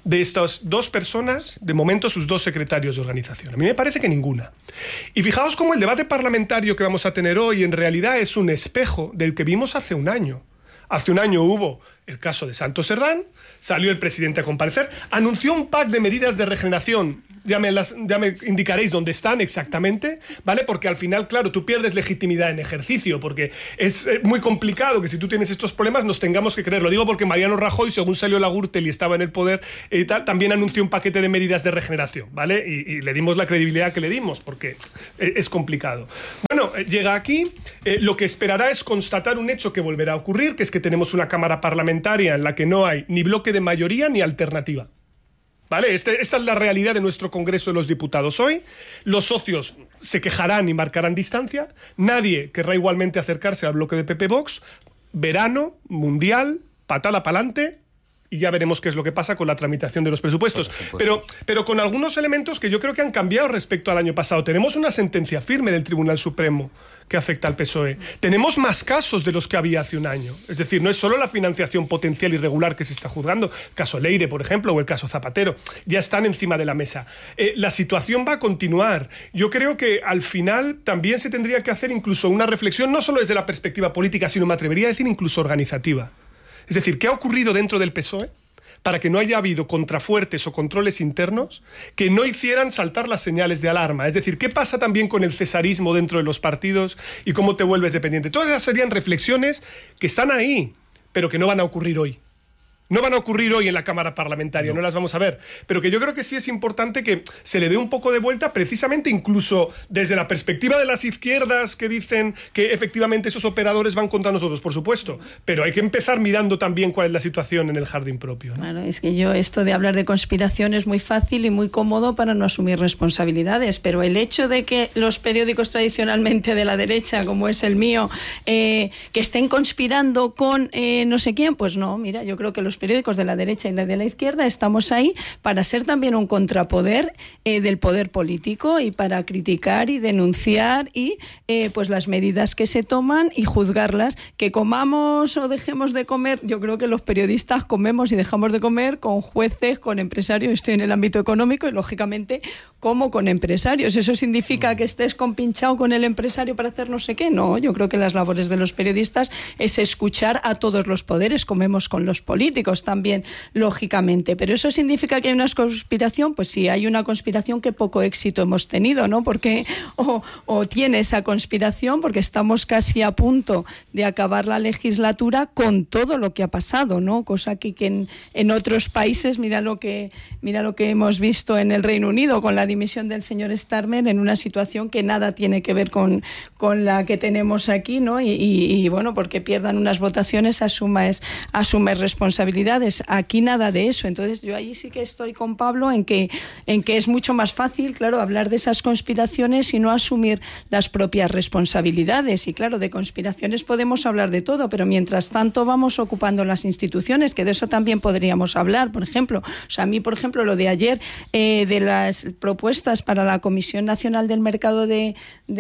S19: de estas dos personas, de momento sus dos secretarios de organización. A mí me parece que ninguna. Y fijaos cómo el debate parlamentario que vamos a tener hoy en realidad es un espejo del que vimos hace un año. Hace un año hubo el caso de Santos Cerdán, salió el presidente a comparecer, anunció un pack de medidas de regeneración. Ya me, las, ya me indicaréis dónde están exactamente, ¿vale? Porque al final, claro, tú pierdes legitimidad en ejercicio, porque es eh, muy complicado que si tú tienes estos problemas nos tengamos que creer. Lo digo porque Mariano Rajoy, según salió la Gürtel y estaba en el poder, eh, tal, también anunció un paquete de medidas de regeneración, ¿vale? Y, y le dimos la credibilidad que le dimos, porque eh, es complicado. Bueno, eh, llega aquí, eh, lo que esperará es constatar un hecho que volverá a ocurrir, que es que tenemos una Cámara Parlamentaria en la que no hay ni bloque de mayoría ni alternativa. ¿Vale? Este, esta es la realidad de nuestro Congreso de los Diputados hoy. Los socios se quejarán y marcarán distancia. Nadie querrá igualmente acercarse al bloque de P P Vox. Verano, mundial, patada pa'lante. Y ya veremos qué es lo que pasa con la tramitación de los presupuestos. Pero, pero con algunos elementos que yo creo que han cambiado respecto al año pasado. Tenemos una sentencia firme del Tribunal Supremo que afecta al P S O E. Tenemos más casos de los que había hace un año. Es decir, no es solo la financiación potencial irregular que se está juzgando, el caso Leire, por ejemplo, o el caso Zapatero, ya están encima de la mesa. Eh, la situación va a continuar. Yo creo que al final también se tendría que hacer incluso una reflexión, no solo desde la perspectiva política, sino me atrevería a decir incluso organizativa. Es decir, ¿qué ha ocurrido dentro del P S O E para que no haya habido contrafuertes o controles internos que no hicieran saltar las señales de alarma? Es decir, ¿qué pasa también con el cesarismo dentro de los partidos y cómo te vuelves dependiente? Todas esas serían reflexiones que están ahí, pero que no van a ocurrir hoy. No van a ocurrir hoy en la Cámara Parlamentaria, no. no las vamos a ver. Pero que yo creo que sí es importante que se le dé un poco de vuelta, precisamente incluso desde la perspectiva de las izquierdas que dicen que efectivamente esos operadores van contra nosotros, por supuesto. Pero hay que empezar mirando también cuál es la situación en el jardín propio, ¿no?
S12: Claro, es que yo esto de hablar de conspiración es muy fácil y muy cómodo para no asumir responsabilidades, pero el hecho de que los periódicos tradicionalmente de la derecha, como es el mío, eh, que estén conspirando con eh, no sé quién, pues no, mira, yo creo que los periódicos de la derecha y de la izquierda estamos ahí para ser también un contrapoder eh, del poder político y para criticar y denunciar y eh, pues las medidas que se toman y juzgarlas. Que comamos o dejemos de comer, yo creo que los periodistas comemos y dejamos de comer con jueces, con empresarios. Estoy en el ámbito económico y lógicamente como con empresarios. ¿Eso significa que estés compinchado con el empresario para hacer no sé qué? No, yo creo que las labores de los periodistas es escuchar a todos los poderes. Comemos con los políticos también, lógicamente. Pero ¿eso significa que hay una conspiración? Pues sí, hay una conspiración que poco éxito hemos tenido, ¿no? Porque o, o tiene esa conspiración porque estamos casi a punto de acabar la legislatura con todo lo que ha pasado, ¿no? Cosa que, que en, en otros países, mira lo que mira lo que hemos visto en el Reino Unido con la dimisión del señor Starmer en una situación que nada tiene que ver con, con la que tenemos aquí, ¿no? Y, y, y bueno, porque pierdan unas votaciones asumes, asumes responsabilidad. Aquí nada de eso. Entonces yo ahí sí que estoy con Pablo en que, en que es mucho más fácil, claro, hablar de esas conspiraciones y no asumir las propias responsabilidades. Y claro, de conspiraciones podemos hablar de todo, pero mientras tanto vamos ocupando las instituciones, que de eso también podríamos hablar, por ejemplo. O sea, a mí, por ejemplo, lo de ayer, eh, de las propuestas para la Comisión Nacional del Mercado de,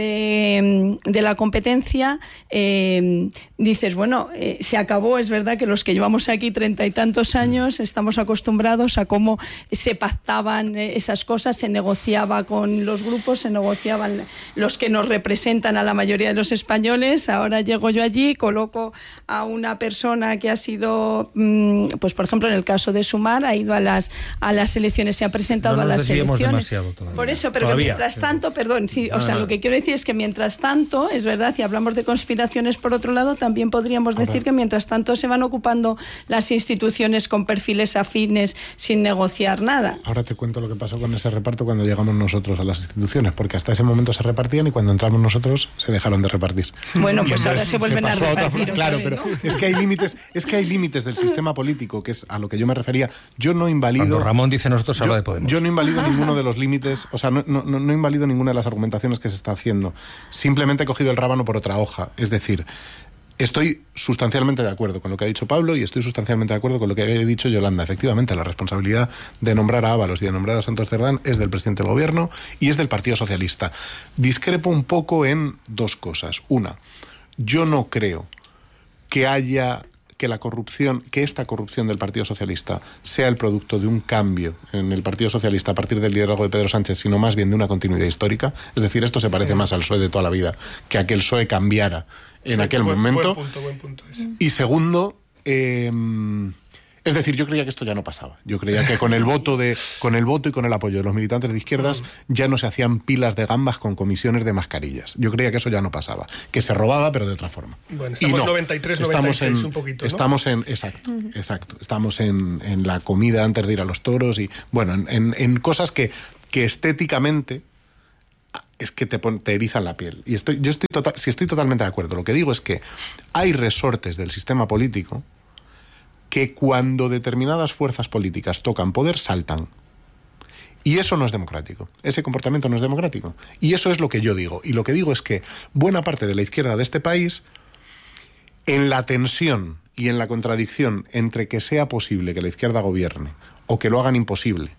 S12: de, de la Competencia, eh, dices, bueno, eh, se acabó, es verdad que los que llevamos aquí treinta y tantos años estamos acostumbrados a cómo se pactaban esas cosas, se negociaba con los grupos, se negociaban los que nos representan a la mayoría de los españoles. Ahora llego yo allí, coloco a una persona que ha sido, pues por ejemplo en el caso de Sumar, ha ido a las a las elecciones, se ha presentado
S2: no
S12: a las elecciones.
S2: Por
S12: eso, pero
S2: todavía,
S12: que mientras
S2: pero...
S12: tanto, perdón, sí,
S2: no,
S12: o sea,
S2: no.
S12: lo que quiero decir es que mientras tanto, es verdad, si hablamos de conspiraciones por otro lado, también podríamos
S13: Ahora.
S12: decir que mientras tanto se van ocupando las instituciones con perfiles afines sin negociar nada.
S13: Ahora te cuento lo que pasó con ese reparto cuando llegamos nosotros a las instituciones, porque hasta ese momento se repartían y cuando entramos nosotros se dejaron de repartir.
S12: Bueno, pues ahora se vuelven
S13: se
S12: a repartir.
S13: A otra, claro, pero ¿no? es que hay límites, es que hay límites del sistema político, que es a lo que yo me refería. Yo no invalido.
S2: Cuando Ramón dice nosotros, habla
S13: yo,
S2: de Podemos.
S13: Yo no invalido ninguno de los límites, o sea, no, no, no invalido ninguna de las argumentaciones que se está haciendo. Simplemente he cogido el rábano por otra hoja, es decir. Estoy sustancialmente de acuerdo con lo que ha dicho Pablo y estoy sustancialmente de acuerdo con lo que había dicho Yolanda. Efectivamente, la responsabilidad de nombrar a Ábalos y de nombrar a Santos Cerdán es del presidente del Gobierno y es del Partido Socialista. Discrepo un poco en dos cosas. Una, yo no creo que haya que la corrupción, que esta corrupción del Partido Socialista sea el producto de un cambio en el Partido Socialista a partir del liderazgo de Pedro Sánchez, sino más bien de una continuidad histórica. Es decir, esto se parece más al P S O E de toda la vida, que a que el P S O E cambiara en sí, aquel buen, momento.
S19: Buen punto, buen punto ese.
S13: Y segundo, eh, es decir, yo creía que esto ya no pasaba. Yo creía que con el voto de, con el voto y con el apoyo de los militantes de izquierdas ya no se hacían pilas de gambas con comisiones de mascarillas. Yo creía que eso ya no pasaba, que se robaba pero de otra forma.
S19: Bueno, estamos
S13: no,
S19: noventa y tres, noventa y seis
S13: estamos en,
S19: un poquito, ¿no?
S13: Estamos en, exacto, exacto. Estamos en, en la comida antes de ir a los toros y, bueno, en, en, en cosas que, que estéticamente es que te, te erizan la piel. Y estoy, yo estoy, total, sí estoy totalmente de acuerdo. Lo que digo es que hay resortes del sistema político que cuando determinadas fuerzas políticas tocan poder, saltan. Y eso no es democrático. Ese comportamiento no es democrático. Y eso es lo que yo digo. Y lo que digo es que buena parte de la izquierda de este país, en la tensión y en la contradicción entre que sea posible que la izquierda gobierne o que lo hagan imposible,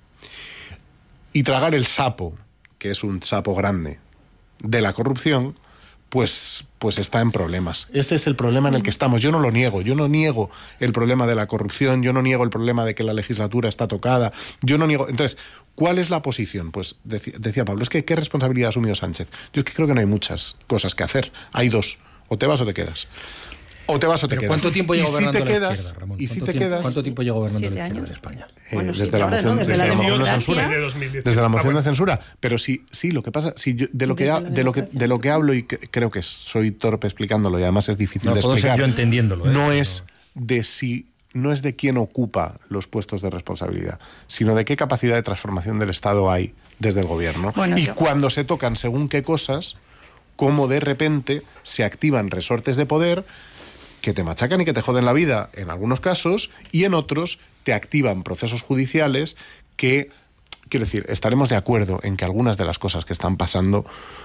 S13: y tragar el sapo, que es un sapo grande, de la corrupción, pues, pues está en problemas. Ese es el problema en el que estamos. Yo no lo niego. Yo no niego el problema de la corrupción, yo no niego el problema de que la legislatura está tocada, yo no niego... Entonces, ¿cuál es la posición? Pues decía, decía Pablo, es que ¿qué responsabilidad ha asumido Sánchez? Yo es que creo que no hay muchas cosas que hacer. Hay dos. O te vas o te quedas. O te vas o te
S2: ¿Pero
S13: quedas.
S2: ¿Cuánto tiempo lleva
S13: si
S2: gobernando
S13: quedas,
S2: la izquierda, Ramón?
S13: Y si
S2: te
S13: tiempo,
S2: quedas, ¿Cuánto tiempo lleva gobernando la izquierda
S12: años?
S2: en España?
S13: Eh,
S12: Bueno,
S13: desde,
S12: sí,
S13: la
S12: ahora,
S13: moción,
S12: ¿no?
S13: desde,
S12: desde
S13: la
S12: la
S13: moción de
S12: democracia.
S13: censura.
S19: Desde dos mil diez.
S13: Desde la moción
S19: Ah, bueno.
S13: de censura. Pero sí, sí, lo que pasa, si yo, de, lo que ha, de, lo que, de lo que hablo, y que, creo que soy torpe explicándolo, y además es difícil
S2: no,
S13: de
S2: puedo
S13: explicar.
S2: Ser yo entendiéndolo. ¿eh?
S13: No es de si... no es de quién ocupa los puestos de responsabilidad, sino de qué capacidad de transformación del Estado hay desde el gobierno.
S14: Bueno,
S13: y
S14: yo...
S13: cuando se tocan según qué cosas, cómo de repente se activan resortes de poder que te machacan y que te joden la vida en algunos casos, y en otros te activan procesos judiciales que, quiero decir, estaremos de acuerdo en que algunas de las cosas que están pasando,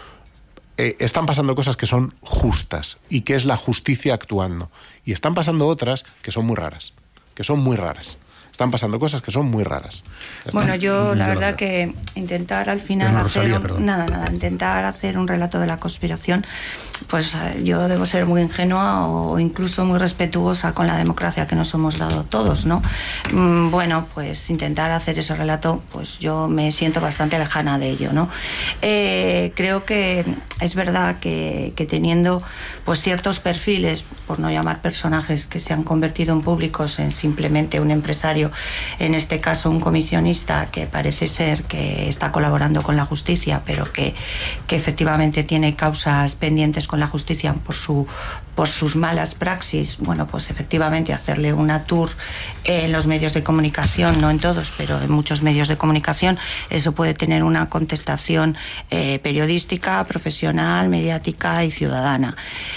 S13: eh, están pasando cosas que son justas y que es la justicia actuando, y están pasando otras que son muy raras, que son muy raras. Están pasando cosas que son muy raras.
S14: Bueno, yo la verdad que intentar al final
S2: no,
S14: hacer
S2: Rosalía,
S14: un, nada, nada, intentar hacer un relato de la conspiración, pues yo debo ser muy ingenua o incluso muy respetuosa con la democracia que nos hemos dado todos, ¿no? Bueno, pues intentar hacer ese relato, pues yo me siento bastante lejana de ello, ¿no? Eh, creo que es verdad que, que teniendo pues ciertos perfiles, por no llamar personajes, que se han convertido en públicos en simplemente un empresario, en este caso un comisionista que parece ser que está colaborando con la justicia, pero que, que efectivamente tiene causas pendientes con la justicia por su por sus malas praxis, bueno, pues efectivamente hacerle una tour en los medios de comunicación, no en todos, pero en muchos medios de comunicación, eso puede tener una contestación eh, periodística, profesional, mediática y ciudadana.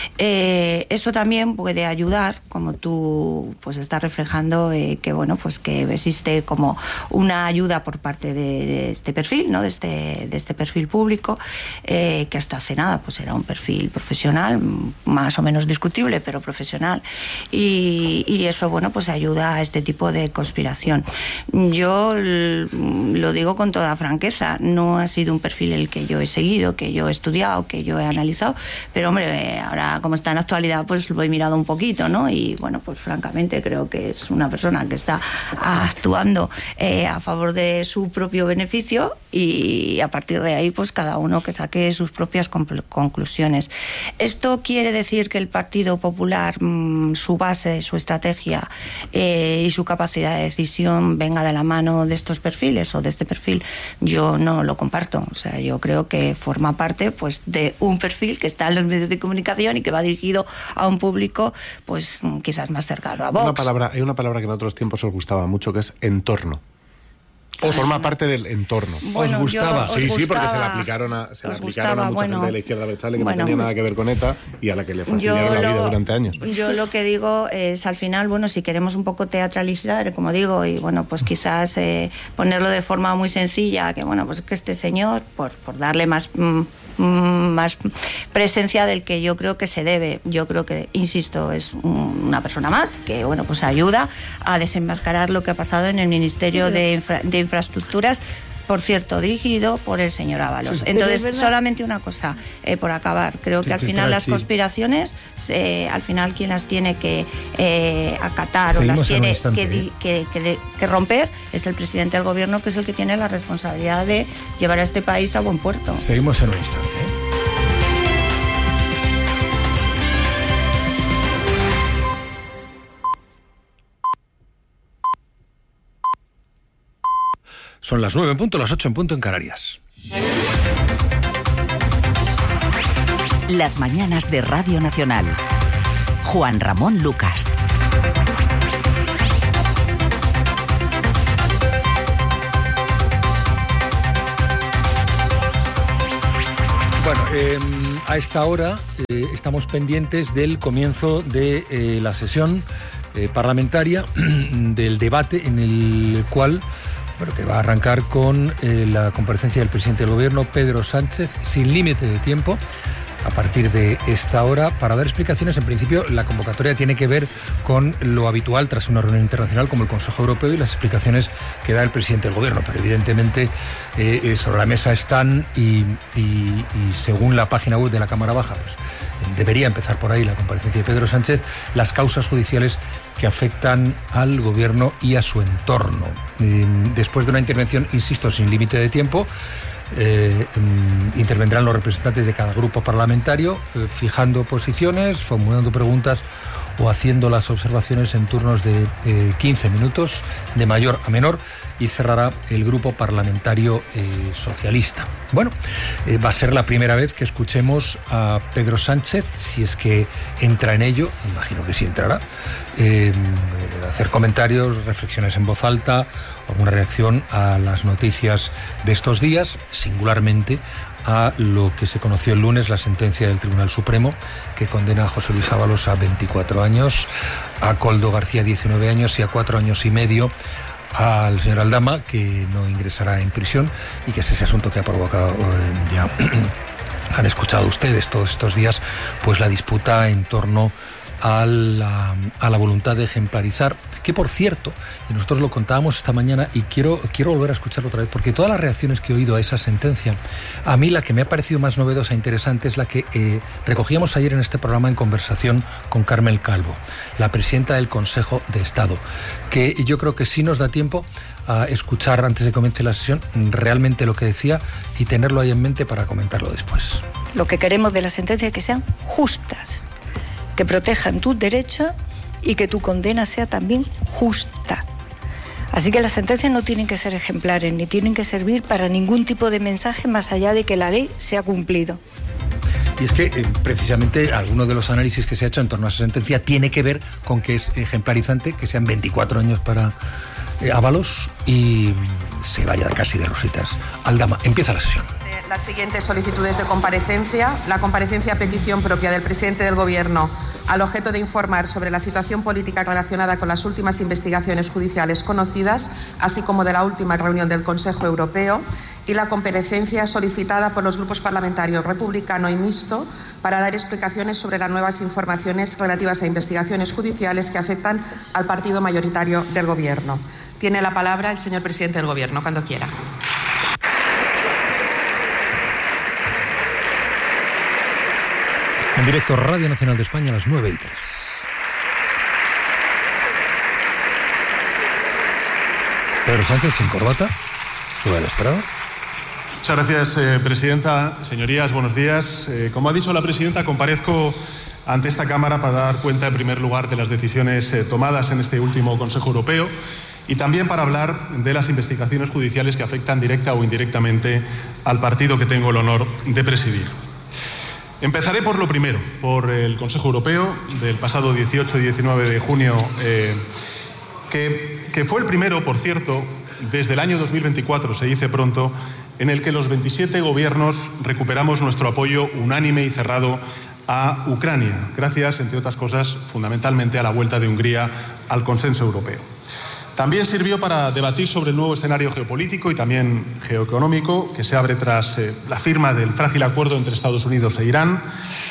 S14: Eh, eso también puede ayudar, como tú pues estás reflejando, eh, que bueno, pues que existe como una ayuda por parte de, de este perfil, ¿no? De este, de este perfil público, eh, que hasta hace nada pues era un perfil profesional, más o menos discutible, pero profesional, y, y eso, bueno, pues ayuda a este tipo de conspiración. Yo lo digo con toda franqueza, no ha sido un perfil el que yo he seguido, que yo he estudiado, que yo he analizado, pero hombre, ahora como está en actualidad, pues lo he mirado un poquito, ¿no? Y bueno, pues francamente creo que es una persona que está actuando eh, a favor de su propio beneficio, y a partir de ahí, pues cada uno que saque sus propias conclusiones. Esto quiere decir que el Partido Popular, mmm, su base, su estrategia eh, y su capacidad de decisión venga de la mano de estos perfiles o de este perfil. Yo no lo comparto. O sea, yo creo que forma parte pues de un perfil que está en los medios de comunicación y que va dirigido a un público pues quizás más cercano a Vox.
S13: Una palabra, hay una palabra que en otros tiempos os gustaba mucho, que es entorno. O forma parte del entorno.
S14: Bueno,
S13: ¿Os gustaba?
S14: Yo,
S13: sí,
S14: os
S13: sí,
S14: gustaba,
S13: porque se la aplicaron a, se la aplicaron
S14: gustaba,
S13: a mucha
S14: bueno,
S13: gente de la izquierda abertzale que
S14: bueno,
S13: no tenía nada que ver con ETA y a la que le fastidiaron la
S14: lo,
S13: vida durante años.
S14: Yo lo que digo es, al final, bueno, si queremos un poco teatralizar, como digo, y bueno, pues quizás eh, ponerlo de forma muy sencilla, que bueno, pues que este señor, por, por darle más... Mm, más presencia del que yo creo que se debe. Yo creo que, insisto, es una persona más que, bueno, pues ayuda a desenmascarar lo que ha pasado en el Ministerio de, Infra, de Infraestructuras, por cierto, dirigido por el señor Ábalos.
S12: Sí,
S14: Entonces, solamente una cosa, eh, por acabar. Creo que al final las conspiraciones, eh, al final quien las tiene que eh, acatar
S2: Seguimos
S14: o las tiene
S2: instante,
S14: que,
S2: ¿eh?
S14: que, que, que romper es el presidente del gobierno, que es el que tiene la responsabilidad de llevar a este país a buen puerto.
S2: Seguimos en un instante. ¿eh? Son las nueve en punto, las ocho en punto en Canarias.
S11: Las mañanas de Radio Nacional. Juan Ramón Lucas.
S2: Bueno, eh, a esta hora eh, estamos pendientes del comienzo de eh, la sesión eh, parlamentaria, del debate en el cual... Bueno, que va a arrancar con eh, la comparecencia del presidente del Gobierno, Pedro Sánchez, sin límite de tiempo, a partir de esta hora, para dar explicaciones. En principio, la convocatoria tiene que ver con lo habitual tras una reunión internacional como el Consejo Europeo y las explicaciones que da el presidente del Gobierno. Pero evidentemente eh, sobre la mesa están y, y, y según la página web de la Cámara Baja, pues debería empezar por ahí la comparecencia de Pedro Sánchez, las causas judiciales que afectan al Gobierno y a su entorno. Eh, después de una intervención, insisto, sin límite de tiempo, eh, eh, intervendrán los representantes de cada grupo parlamentario, eh, fijando posiciones, formulando preguntas o haciendo las observaciones en turnos de eh, quince minutos, de mayor a menor, y cerrará el grupo parlamentario eh, socialista. Bueno, eh, va a ser la primera vez que escuchemos a Pedro Sánchez, si es que entra en ello, imagino que sí entrará, eh, hacer comentarios, reflexiones en voz alta, alguna reacción a las noticias de estos días, singularmente a lo que se conoció el lunes, la sentencia del Tribunal Supremo, que condena a José Luis Ábalos a veinticuatro años, a Koldo García diecinueve años y a cuatro años y medio al señor Aldama, que no ingresará en prisión, y que es ese asunto que ha provocado, eh, ya han escuchado ustedes todos estos días, pues la disputa en torno a la, a la voluntad de ejemplarizar, que por cierto, y nosotros lo contábamos esta mañana y quiero, quiero volver a escucharlo otra vez, porque todas las reacciones que he oído a esa sentencia, a mí la que me ha parecido más novedosa e interesante es la que eh, recogíamos ayer en este programa en conversación con Carmel Calvo, la presidenta del Consejo de Estado, que yo creo que sí nos da tiempo a escuchar antes de que comience la sesión realmente lo que decía y tenerlo ahí en mente para comentarlo después.
S20: Lo que queremos de la sentencia es que sean justas, que protejan tus derechos y que tu condena sea también justa. Así que las sentencias no tienen que ser ejemplares, ni tienen que servir para ningún tipo de mensaje más allá de que la ley se ha cumplido.
S2: Y es que eh, precisamente alguno de los análisis que se ha hecho en torno a esa sentencia tiene que ver con que es ejemplarizante, que sean veinticuatro años para eh, Ábalos y se vaya casi de rositas. Aldama, empieza la sesión.
S21: Las siguientes solicitudes de comparecencia. La comparecencia a petición propia del presidente del Gobierno al objeto de informar sobre la situación política relacionada con las últimas investigaciones judiciales conocidas, así como de la última reunión del Consejo Europeo, y la comparecencia solicitada por los grupos parlamentarios republicano y mixto para dar explicaciones sobre las nuevas informaciones relativas a investigaciones judiciales que afectan al partido mayoritario del Gobierno. Tiene la palabra el señor presidente del Gobierno, cuando quiera.
S2: En directo, Radio Nacional de España, a las nueve y tres. Pedro Sánchez, sin corbata, sube al estrado.
S15: Muchas gracias, eh, presidenta. Señorías, buenos días. Eh, como ha dicho la presidenta, comparezco ante esta Cámara para dar cuenta, en primer lugar, de las decisiones eh, tomadas en este último Consejo Europeo y también para hablar de las investigaciones judiciales que afectan directa o indirectamente al partido que tengo el honor de presidir. Empezaré por lo primero, por el Consejo Europeo del pasado dieciocho y diecinueve de junio, eh, que, que fue el primero, por cierto, desde el año dos mil veinticuatro, se dice pronto, en el que los veintisiete gobiernos recuperamos nuestro apoyo unánime y cerrado a Ucrania, gracias, entre otras cosas, fundamentalmente a la vuelta de Hungría al consenso europeo. También sirvió para debatir sobre el nuevo escenario geopolítico y también geoeconómico que se abre tras eh, la firma del frágil acuerdo entre Estados Unidos e Irán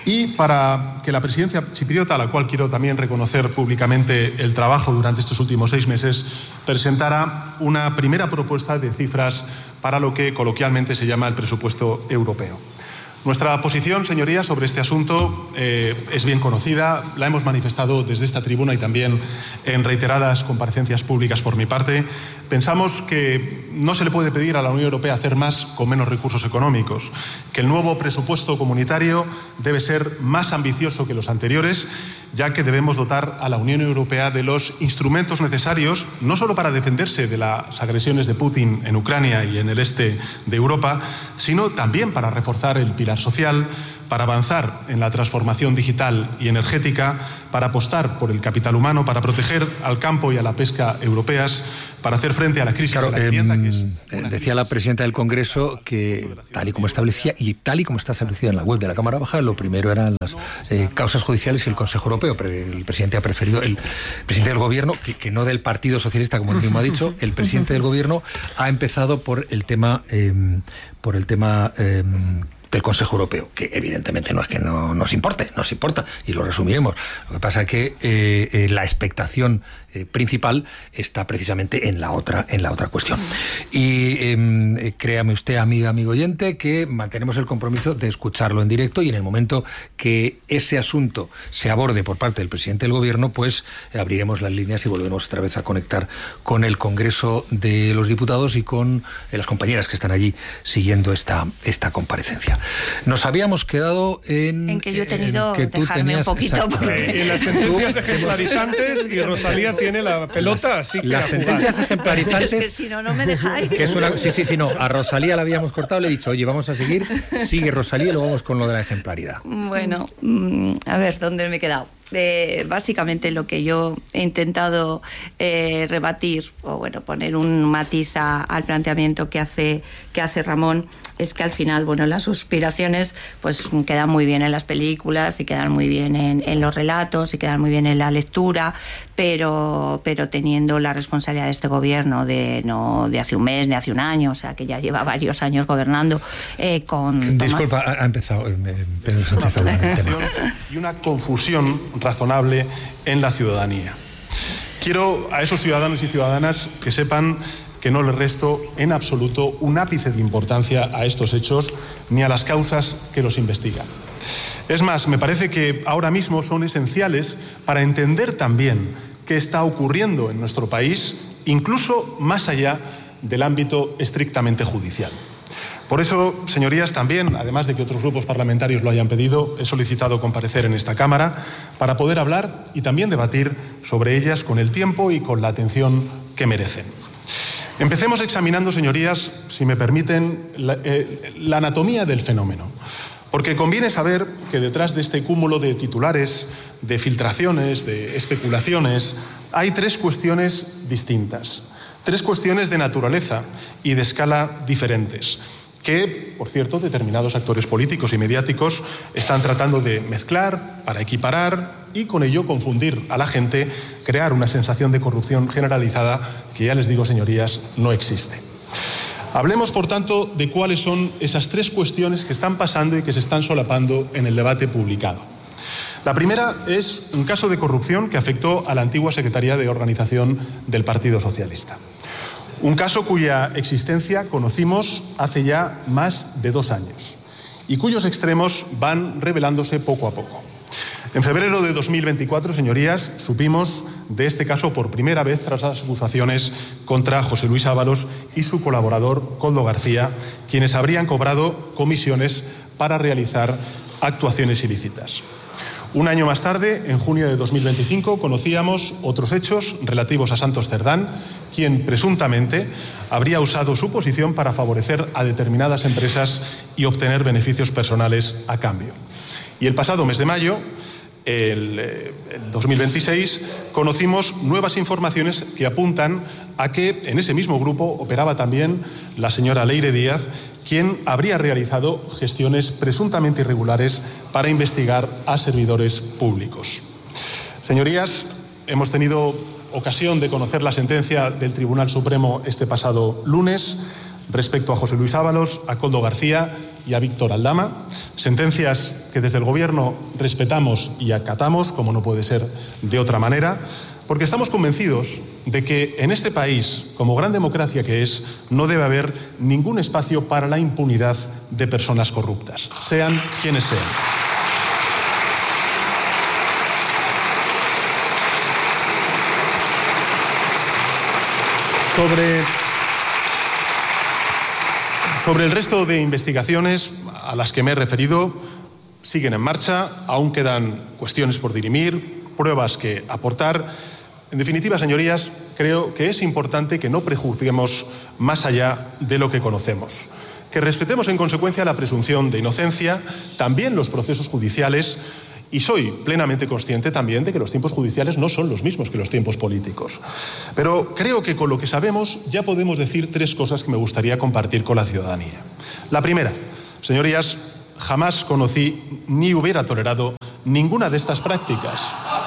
S15: y para que la presidencia chipriota, a la cual quiero también reconocer públicamente el trabajo durante estos últimos seis meses, presentara una primera propuesta de cifras para lo que coloquialmente se llama el presupuesto europeo. Nuestra posición, señorías, sobre este asunto eh, es bien conocida, la hemos manifestado desde esta tribuna y también en reiteradas comparecencias públicas por mi parte. Pensamos que no se le puede pedir a la Unión Europea hacer más con menos recursos económicos, que el nuevo presupuesto comunitario debe ser más ambicioso que los anteriores, ya que debemos dotar a la Unión Europea de los instrumentos necesarios, no solo para defenderse de las agresiones de Putin en Ucrania y en el este de Europa, sino también para reforzar el pilar social, para avanzar en la transformación digital y energética, para apostar por el capital humano, para proteger al campo y a la pesca europeas, para hacer frente a la crisis
S2: claro,
S15: de la vivienda.
S2: Eh,
S15: que es
S2: decía la presidenta del Congreso que, tal y como establecía, y tal y como está establecido en la web de la Cámara Baja, lo primero eran las eh, causas judiciales y el Consejo Europeo, pero el presidente ha preferido, el presidente del Gobierno, que, que no del Partido Socialista, como él mismo ha dicho, el presidente del Gobierno ha empezado por el tema, eh, por el tema eh, del Consejo Europeo, que evidentemente no es que no nos importe, nos importa, y lo resumiremos. Lo que pasa es que eh, eh, la expectación eh, principal está precisamente en la otra, en la otra cuestión. Y eh, créame usted, amiga, amigo oyente, que mantenemos el compromiso de escucharlo en directo, y en el momento que ese asunto se aborde por parte del presidente del Gobierno, pues eh, abriremos las líneas y volvemos otra vez a conectar con el Congreso de los Diputados y con eh, las compañeras que están allí siguiendo esta, esta comparecencia. Nos habíamos quedado en...
S14: En que yo he tenido que dejarme
S2: tenías,
S14: un poquito. Porque...
S19: Sí, en las sentencias ejemplarizantes, y Rosalía tiene la pelota, así que
S2: las sentencias ejemplarizantes...
S14: Es que si no, no me dejáis.
S2: Que es una, sí, sí, sí, no. A Rosalía la habíamos cortado, le he dicho, oye, vamos a seguir. Sigue Rosalía y luego vamos con lo de la ejemplaridad.
S14: Bueno, a ver, ¿dónde me he quedado? Eh, básicamente lo que yo he intentado eh, rebatir o bueno poner un matiz a, al planteamiento que hace que hace Ramón es que al final bueno las suspiraciones pues quedan muy bien en las películas y quedan muy bien en, en los relatos y quedan muy bien en la lectura, pero pero teniendo la responsabilidad de este gobierno de no de hace un mes ni hace un año, o sea que ya lleva varios años gobernando eh, con
S2: disculpa Tomás... ha empezado eh, Pedro Sánchez hablando del tema.
S15: Y una confusión razonable en la ciudadanía. Quiero a esos ciudadanos y ciudadanas que sepan que no les resto en absoluto un ápice de importancia a estos hechos ni a las causas que los investigan. Es más, me parece que ahora mismo son esenciales para entender también qué está ocurriendo en nuestro país, incluso más allá del ámbito estrictamente judicial. Por eso, señorías, también, además de que otros grupos parlamentarios lo hayan pedido, he solicitado comparecer en esta Cámara para poder hablar y también debatir sobre ellas con el tiempo y con la atención que merecen. Empecemos examinando, señorías, si me permiten, la, eh, la anatomía del fenómeno. Porque conviene saber que detrás de este cúmulo de titulares, de filtraciones, de especulaciones, hay tres cuestiones distintas. Tres cuestiones de naturaleza y de escala diferentes, que, por cierto, determinados actores políticos y mediáticos están tratando de mezclar para equiparar y con ello confundir a la gente, crear una sensación de corrupción generalizada que, ya les digo, señorías, no existe. Hablemos, por tanto, de cuáles son esas tres cuestiones que están pasando y que se están solapando en el debate publicado. La primera es un caso de corrupción que afectó a la antigua Secretaría de Organización del Partido Socialista. Un caso cuya existencia conocimos hace ya más de dos años y cuyos extremos van revelándose poco a poco. En febrero de dos mil veinticuatro, señorías, supimos de este caso por primera vez tras las acusaciones contra José Luis Ábalos y su colaborador Koldo García, quienes habrían cobrado comisiones para realizar actuaciones ilícitas. Un año más tarde, en junio de dos mil veinticinco, conocíamos otros hechos relativos a Santos Cerdán, quien presuntamente habría usado su posición para favorecer a determinadas empresas y obtener beneficios personales a cambio. Y el pasado mes de mayo, el, el dos mil veintiséis, conocimos nuevas informaciones que apuntan a que en ese mismo grupo operaba también la señora Leire Díaz, quien habría realizado gestiones presuntamente irregulares para investigar a servidores públicos. Señorías, hemos tenido ocasión de conocer la sentencia del Tribunal Supremo este pasado lunes. respecto a José Luis Ábalos, a Koldo García y a Víctor Aldama. Sentencias que desde el Gobierno respetamos y acatamos, como no puede ser de otra manera, porque estamos convencidos de que en este país, como gran democracia que es, no debe haber ningún espacio para la impunidad de personas corruptas, sean quienes sean. Sobre, sobre el resto de investigaciones a las que me he referido, siguen en marcha, aún quedan cuestiones por dirimir, pruebas que aportar. En definitiva, señorías, creo que es importante que no prejuzguemos más allá de lo que conocemos, que respetemos en consecuencia la presunción de inocencia, también los procesos judiciales. Y soy plenamente consciente también de que los tiempos judiciales no son los mismos que los tiempos políticos. Pero creo que con lo que sabemos ya podemos decir tres cosas que me gustaría compartir con la ciudadanía. La primera, señorías, jamás conocí ni hubiera tolerado ninguna de estas prácticas.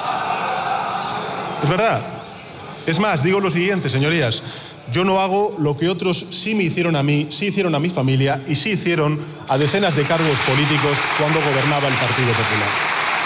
S15: Es verdad. Es más, digo lo siguiente, señorías. Yo no hago lo que otros sí me hicieron a mí, sí hicieron a mi familia y sí hicieron a decenas de cargos políticos cuando gobernaba el Partido Popular.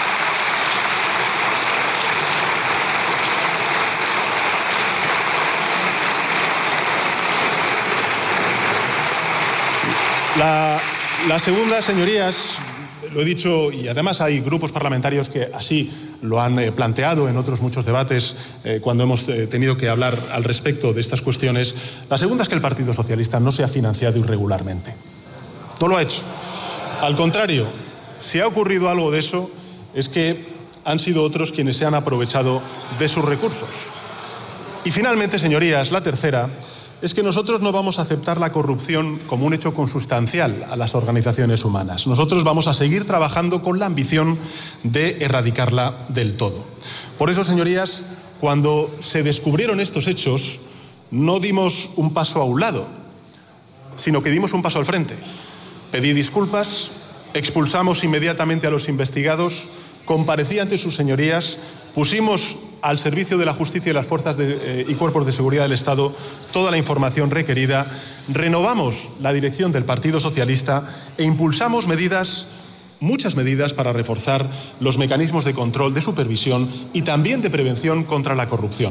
S15: La, la segunda, señorías, lo he dicho, y además hay grupos parlamentarios que así lo han eh, planteado en otros muchos debates eh, cuando hemos eh, tenido que hablar al respecto de estas cuestiones. La segunda es que el Partido Socialista no se ha financiado irregularmente. No lo ha hecho. Al contrario, si ha ocurrido algo de eso, es que han sido otros quienes se han aprovechado de sus recursos. Y finalmente, señorías, la tercera es que nosotros no vamos a aceptar la corrupción como un hecho consustancial a las organizaciones humanas. Nosotros vamos a seguir trabajando con la ambición de erradicarla del todo. Por eso, señorías, cuando se descubrieron estos hechos, no dimos un paso a un lado, sino que dimos un paso al frente. Pedí disculpas, expulsamos inmediatamente a los investigados, comparecí ante sus señorías, pusimos al servicio de la justicia y las fuerzas de, eh, y cuerpos de seguridad del Estado toda la información requerida, renovamos la dirección del Partido Socialista e impulsamos medidas, muchas medidas para reforzar los mecanismos de control, de supervisión y también de prevención contra la corrupción.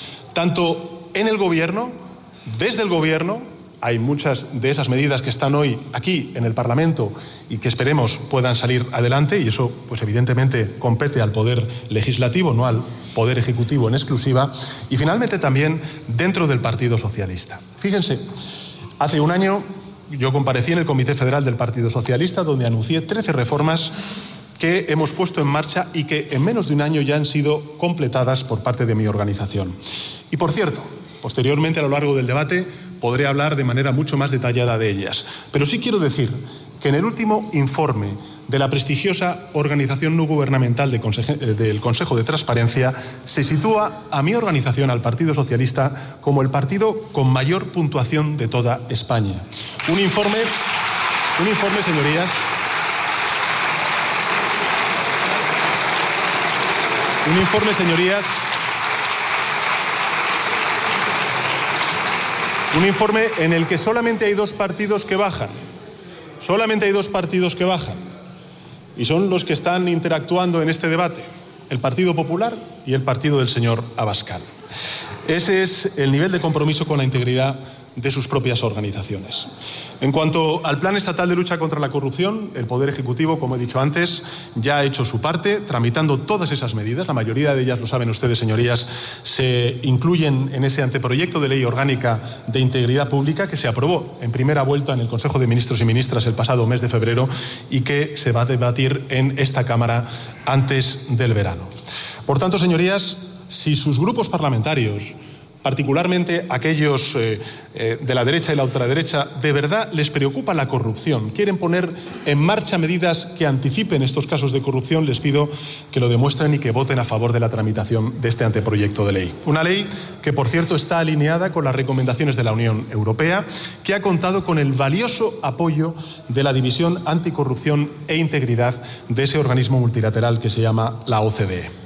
S15: Tanto en el Gobierno, desde el Gobierno, hay muchas de esas medidas que están hoy aquí en el Parlamento y que esperemos puedan salir adelante, y eso pues evidentemente compete al Poder Legislativo, no al Poder Ejecutivo en exclusiva, y finalmente también dentro del Partido Socialista. Fíjense, hace un año yo comparecí en el Comité Federal del Partido Socialista, donde anuncié trece reformas que hemos puesto en marcha y que en menos de un año ya han sido completadas por parte de mi organización. Y por cierto, posteriormente a lo largo del debate podré hablar de manera mucho más detallada de ellas. Pero sí quiero decir que en el último informe de la prestigiosa organización no gubernamental de Conseje, del Consejo de Transparencia se sitúa a mi organización, al Partido Socialista, como el partido con mayor puntuación de toda España. Un informe, un informe, señorías, un informe, señorías, Un informe en el que solamente hay dos partidos que bajan. Solamente hay dos partidos que bajan. Y son los que están interactuando en este debate. El Partido Popular y el partido del señor Abascal. Ese es el nivel de compromiso con la integridad de sus propias organizaciones. En cuanto al Plan Estatal de Lucha contra la Corrupción, el Poder Ejecutivo, como he dicho antes, ya ha hecho su parte, tramitando todas esas medidas. La mayoría de ellas, lo saben ustedes, señorías, se incluyen en ese anteproyecto de ley orgánica de integridad pública que se aprobó en primera vuelta en el Consejo de Ministros y Ministras el pasado mes de febrero y que se va a debatir en esta Cámara antes del verano. Por tanto, señorías, si sus grupos parlamentarios, particularmente aquellos eh, eh, de la derecha y la ultraderecha, de verdad les preocupa la corrupción, quieren poner en marcha medidas que anticipen estos casos de corrupción, les pido que lo demuestren y que voten a favor de la tramitación de este anteproyecto de ley. Una ley que, por cierto, está alineada con las recomendaciones de la Unión Europea, que ha contado con el valioso apoyo de la División Anticorrupción e Integridad de ese organismo multilateral que se llama la O C D E.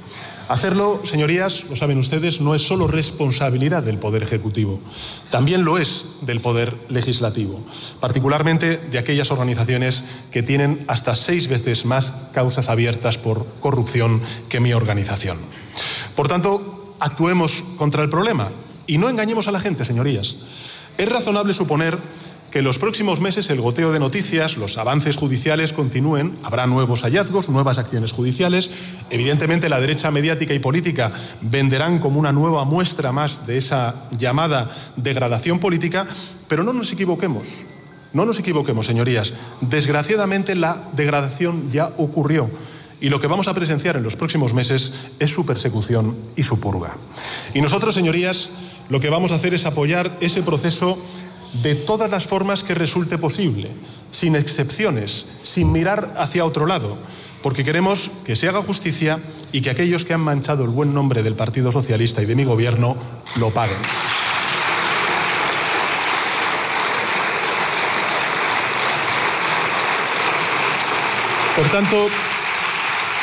S15: Hacerlo, señorías, lo saben ustedes, no es solo responsabilidad del Poder Ejecutivo, también lo es del Poder Legislativo, particularmente de aquellas organizaciones que tienen hasta seis veces más causas abiertas por corrupción que mi organización. Por tanto, actuemos contra el problema y no engañemos a la gente, señorías. Es razonable suponer que en los próximos meses el goteo de noticias, los avances judiciales continúen, habrá nuevos hallazgos, nuevas acciones judiciales. Evidentemente la derecha mediática y política venderán como una nueva muestra más de esa llamada degradación política, pero no nos equivoquemos, no nos equivoquemos, señorías. Desgraciadamente la degradación ya ocurrió y lo que vamos a presenciar en los próximos meses es su persecución y su purga. Y nosotros, señorías, lo que vamos a hacer es apoyar ese proceso de todas las formas que resulte posible, sin excepciones, sin mirar hacia otro lado, porque queremos que se haga justicia y que aquellos que han manchado el buen nombre del Partido Socialista y de mi gobierno lo paguen. Por tanto,